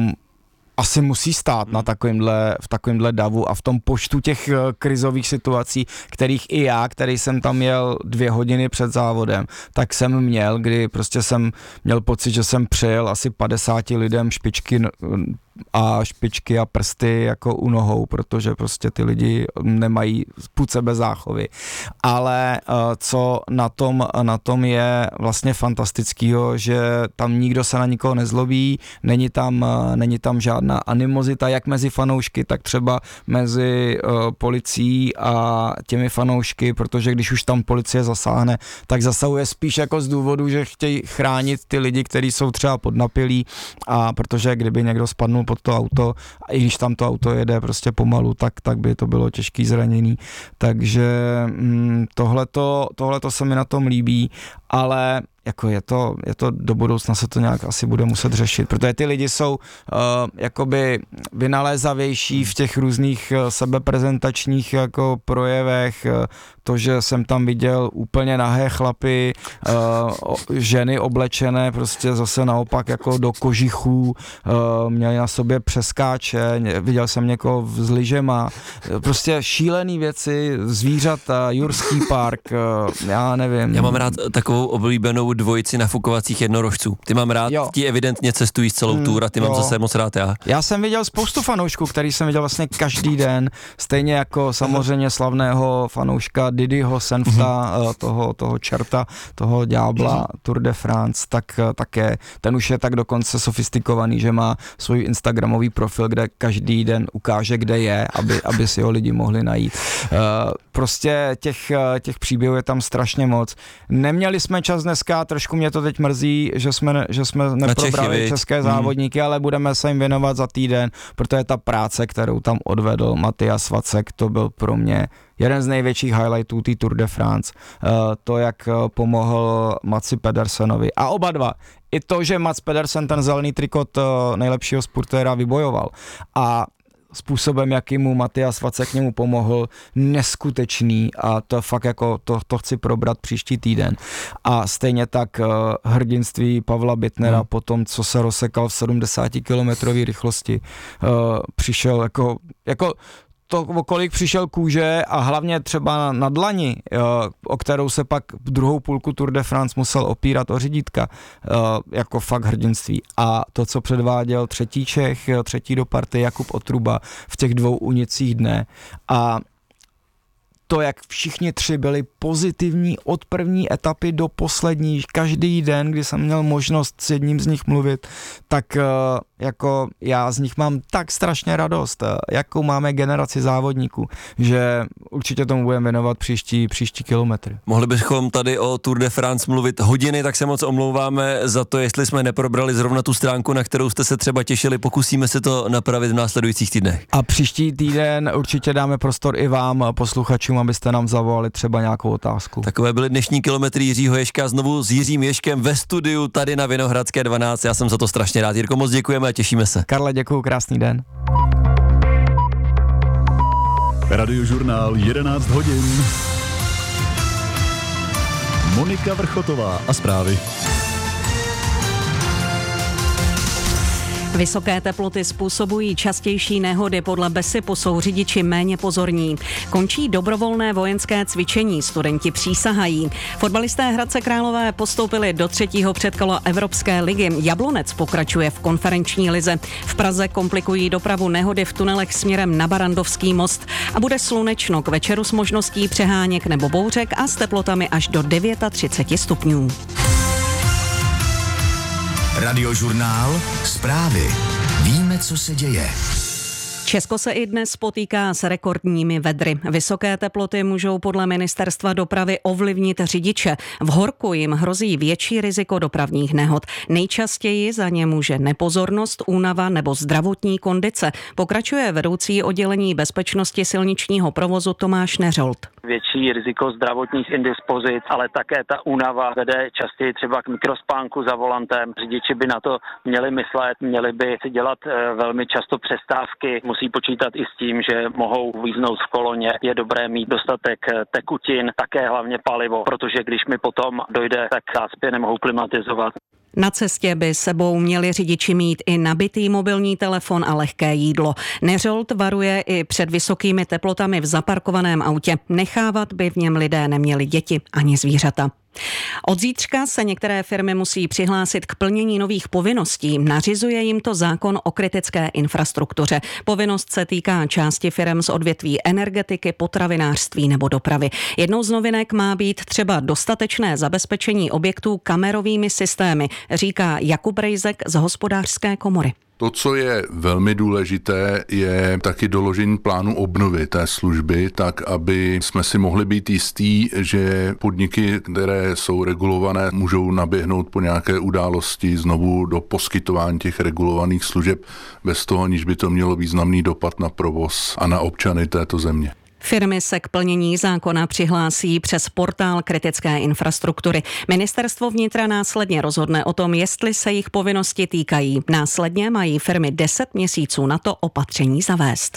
[SPEAKER 1] asi musí stát v takovémhle davu a v tom počtu těch krizových situací, kterých i já, který jsem tam jel 2 hodiny před závodem, tak jsem měl, kdy prostě jsem měl pocit, že jsem přejel asi 50 lidem špičky a prsty jako u nohou, protože prostě ty lidi nemají půd sebe záchovy. Ale co na tom je vlastně fantastického, že tam nikdo se na nikoho nezlobí, není tam žádná animozita, jak mezi fanoušky, tak třeba mezi policií a těmi fanoušky, protože když už tam policie zasáhne, tak zasahuje spíš jako z důvodu, že chtějí chránit ty lidi, kteří jsou třeba podnapilí, a protože kdyby někdo spadnul pod to auto, a i když tam to auto jede prostě pomalu, tak by to bylo těžký zranění. Takže tohleto se mi na tom líbí, ale jako je to do budoucna se to nějak asi bude muset řešit, protože ty lidi jsou jakoby vynalézavější v těch různých sebeprezentačních jako projevech, to, že jsem tam viděl úplně nahé chlapy, ženy oblečené prostě zase naopak jako do kožichů, měli na sobě přeskáče, viděl jsem někoho s lyžema, prostě šílený věci, zvířata, Jurský park, já nevím.
[SPEAKER 2] Já mám rád takovou oblíbenou dvojici nafukovacích jednorožců. Ty mám rád, ti evidentně cestují s celou tour a ty mám zase moc rád já. Já
[SPEAKER 1] jsem viděl spoustu fanoušků, který jsem viděl vlastně každý den, stejně jako samozřejmě slavného fanouška Didyho Senfta, toho čerta, toho ďábla Tour de France, tak také, ten už je tak dokonce sofistikovaný, že má svůj instagramový profil, kde každý den ukáže, kde je, aby si ho lidi mohli najít. Prostě těch příběhů je tam strašně moc. Neměli jsme čas dneska, trošku mě to teď mrzí, že jsme neprobrali české závodníky, ale budeme se jim věnovat za týden, protože ta práce, kterou tam odvedl Matyas Vacek, to byl pro mě jeden z největších highlightů té Tour de France. To, jak pomohl Matsi Pedersenovi. A oba dva. I to, že Mats Pedersen ten zelený trikot nejlepšího sportéra vybojoval. A způsobem, jakým mu Matyas Vacek k němu pomohl, neskutečný a to fakt jako to chci probrat příští týden. A stejně tak hrdinství Pavla Bittnera po tom, co se rozsekal v 70 km rychlosti, přišel jako to, o kolik přišel kůže a hlavně třeba na dlani, o kterou se pak druhou půlku Tour de France musel opírat o řídítka, jako fakt hrdinství. A to, co předváděl třetí Čech, třetí do party Jakub Otruba v těch 2 únicích dne a to, jak všichni 3 byli pozitivní od první etapy do poslední, každý den, kdy jsem měl možnost s jedním z nich mluvit, tak jako já z nich mám tak strašně radost, jakou máme generaci závodníků, že určitě tomu budeme věnovat příští kilometry.
[SPEAKER 2] Mohli bychom tady o Tour de France mluvit hodiny, tak se moc omlouváme za to, jestli jsme neprobrali zrovna tu stránku, na kterou jste se třeba těšili, pokusíme se to napravit v následujících týdnech.
[SPEAKER 1] A příští týden určitě dáme prostor i vám, posluchačům, abyste nám zavolali třeba nějakou otázku.
[SPEAKER 2] Takové byly dnešní kilometry Jiřího Ježka, znovu s Jiřím Ježkem ve studiu tady na Vinohradské 12. Já jsem za to strašně rád. Jirko, moc děkujeme a těšíme se.
[SPEAKER 1] Karle, děkuju, krásný den.
[SPEAKER 3] Radiožurnál 11 hodin. Monika Vrchotová a zprávy.
[SPEAKER 4] Vysoké teploty způsobují častější nehody, podle BESIPu jsou řidiči méně pozorní. Končí dobrovolné vojenské cvičení, studenti přísahají. Fotbalisté Hradce Králové postoupili do 3. předkola Evropské ligy. Jablonec pokračuje v konferenční lize. V Praze komplikují dopravu nehody v tunelech směrem na Barandovský most a bude slunečno, k večeru s možností přeháněk nebo bouřek a s teplotami až do 39 stupňů.
[SPEAKER 5] Radiožurnál Zprávy. Víme, co se děje.
[SPEAKER 4] Česko se i dnes potýká s rekordními vedry. Vysoké teploty můžou podle ministerstva dopravy ovlivnit řidiče. V horku jim hrozí větší riziko dopravních nehod. Nejčastěji za ně může nepozornost, únava nebo zdravotní kondice. Pokračuje vedoucí oddělení bezpečnosti silničního provozu Tomáš Neřolt.
[SPEAKER 6] Větší riziko zdravotních indispozic, ale také ta únava vede častěji třeba k mikrospánku za volantem. Řidiči by na to měli myslet, měli by si dělat velmi často přestávky. Musí počítat i s tím, že mohou uvíznout v koloně. Je dobré mít dostatek tekutin, také hlavně palivo, protože když mi potom dojde, tak zácpě nemohou klimatizovat.
[SPEAKER 4] Na cestě by sebou měli řidiči mít i nabitý mobilní telefon a lehké jídlo. Neřolt varuje i před vysokými teplotami v zaparkovaném autě. Nechávat by v něm lidé neměli děti ani zvířata. Od zítřka se některé firmy musí přihlásit k plnění nových povinností. Nařizuje jim to zákon o kritické infrastruktuře. Povinnost se týká části firem z odvětví energetiky, potravinářství nebo dopravy. Jednou z novinek má být třeba dostatečné zabezpečení objektů kamerovými systémy, říká Jakub Rejzek z Hospodářské komory.
[SPEAKER 7] To, co je velmi důležité, je taky doložení plánu obnovy té služby, tak aby jsme si mohli být jistí, že podniky, které jsou regulované, můžou naběhnout po nějaké události znovu do poskytování těch regulovaných služeb, bez toho, aniž by to mělo významný dopad na provoz a na občany této země.
[SPEAKER 4] Firmy se k plnění zákona přihlásí přes portál kritické infrastruktury. Ministerstvo vnitra následně rozhodne o tom, jestli se jich povinnosti týkají. Následně mají firmy 10 měsíců na to opatření zavést.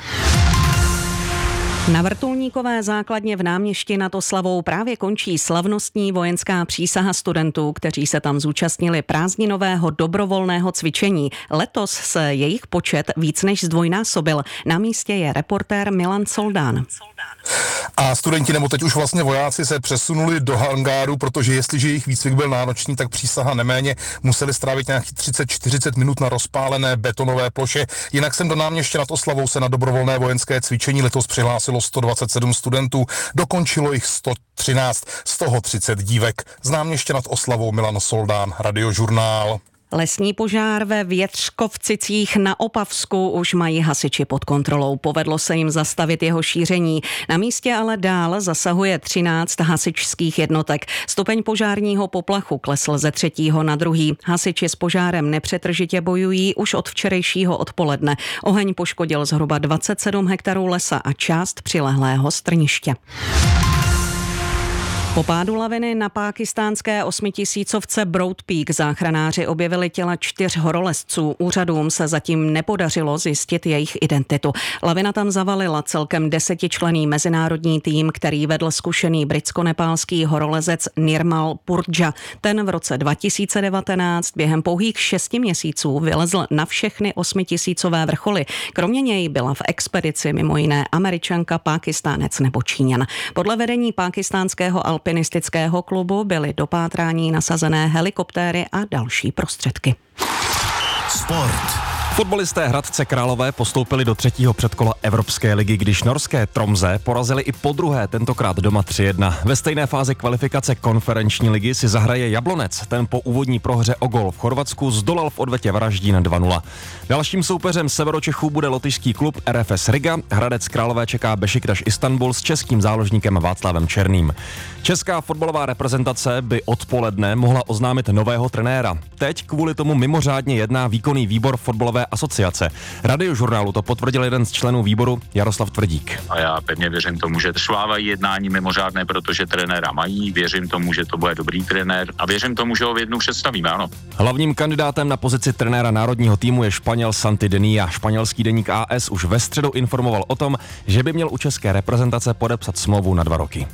[SPEAKER 4] Na vrtulníkové základně v Náměšti nad Oslavou právě končí slavnostní vojenská přísaha studentů, kteří se tam zúčastnili prázdninového dobrovolného cvičení. Letos se jejich počet víc než zdvojnásobil. Na místě je reportér Milan Soldán.
[SPEAKER 8] A studenti, nebo teď už vlastně vojáci, se přesunuli do hangáru, protože jestliže jejich výcvik byl náročný, tak přísaha neméně museli strávit nějakých 30-40 minut na rozpálené betonové ploše. Jinak jsem do Náměště nad Oslavou se na dobrovolné vojenské cvičení letos přihlásilo 127 studentů, dokončilo jich 113, z toho 30 dívek. Z Náměště nad Oslavou Milan Soldán, Radiožurnál.
[SPEAKER 4] Lesní požár ve Větřkovcicích na Opavsku už mají hasiči pod kontrolou. Povedlo se jim zastavit jeho šíření. Na místě ale dál zasahuje 13 hasičských jednotek. Stupeň požárního poplachu klesl ze 3. na 2. Hasiči s požárem nepřetržitě bojují už od včerejšího odpoledne. Oheň poškodil zhruba 27 hektarů lesa a část přilehlého strniště. Po pádu laviny na pákistánské 8000 Broad Peak záchranáři objevili těla 4 horolezců. Úřadům se zatím nepodařilo zjistit jejich identitu. Lavina tam zavalila celkem 10členný mezinárodní tým, který vedl zkušený britsko-nepálský horolezec Nirmal Purdja. Ten v roce 2019 během pouhých 6 měsíců vylezl na všechny 8000 vrcholy. Kromě něj byla v expedici mimo jiné Američanka, Pákistánec nebo Číňan. Podle vedení pákistánského alpinistického klubu byly do pátrání nasazené helikoptéry a další prostředky.
[SPEAKER 5] Sport.
[SPEAKER 9] Fotbalisté Hradce Králové postoupili do 3. předkola Evropské ligy, když norské Tromsø porazili i podruhé, tentokrát doma 3-1. Ve stejné fázi kvalifikace konferenční ligy si zahraje Jablonec. Ten po úvodní prohře o gól v Chorvatsku zdolal v odvetě Varaždín 2-0. Dalším soupeřem Severočechů bude lotyšský klub RFS Riga. Hradec Králové čeká Bešiktaš Istanbul s českým záložníkem Václavem Černým. Česká fotbalová reprezentace by odpoledne mohla oznámit nového trenéra. Teď kvůli tomu mimořádně jedná výkonný výbor fotbalové asociace. Radiožurnálu to potvrdil jeden z členů výboru Jaroslav Tvrdík.
[SPEAKER 10] A já pevně věřím tomu, že šlávají jednání mimořádné, protože trenéra mají, věřím tomu, že to bude dobrý trenér a věřím tomu, že ho v jednu představíme, ano.
[SPEAKER 9] Hlavním kandidátem na pozici trenéra národního týmu je Španěl Santi Denia. Španělský deník AS už ve středu informoval o tom, že by měl u české reprezentace podepsat smlouvu na 2 roky.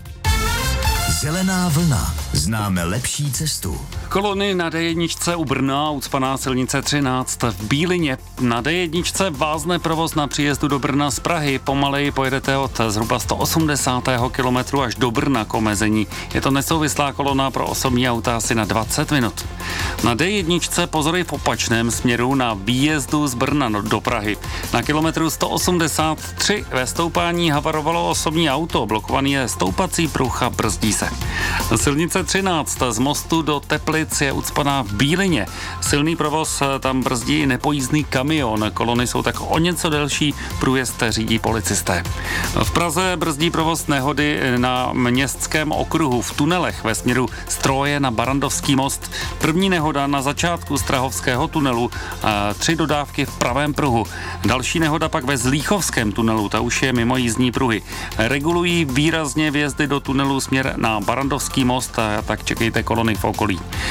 [SPEAKER 5] Zelená vlna. Známe lepší cestu.
[SPEAKER 11] Kolony na D1 u Brna, ucpaná silnice 13 v Bílině. Na D1 vázne provoz na příjezdu do Brna z Prahy. Pomaleji pojedete od zhruba 180. kilometru až do Brna k omezení. Je to nesouvislá kolona pro osobní auta asi na 20 minut. Na D1 pozory v opačném směru na výjezdu z Brna do Prahy. Na kilometru 183 ve stoupání havarovalo osobní auto. Blokovaný je stoupací pruh a brzdí se. Silnice 13 z Mostu do Teplic je ucpaná v Bílině. Silný provoz tam brzdí i nepojízdný kamion. Kolony jsou tak o něco delší, průjezd řídí policisté. V Praze brzdí provoz nehody na Městském okruhu v tunelech ve směru Stroje na Barandovský most. První nehoda na začátku Strahovského tunelu, 3 dodávky v pravém pruhu. Další nehoda pak ve Zlíchovském tunelu, ta už je mimo jízdní pruhy. Regulují výrazně vjezdy do tunelu směr na Barandovský most, tak čekejte kolony v okolí.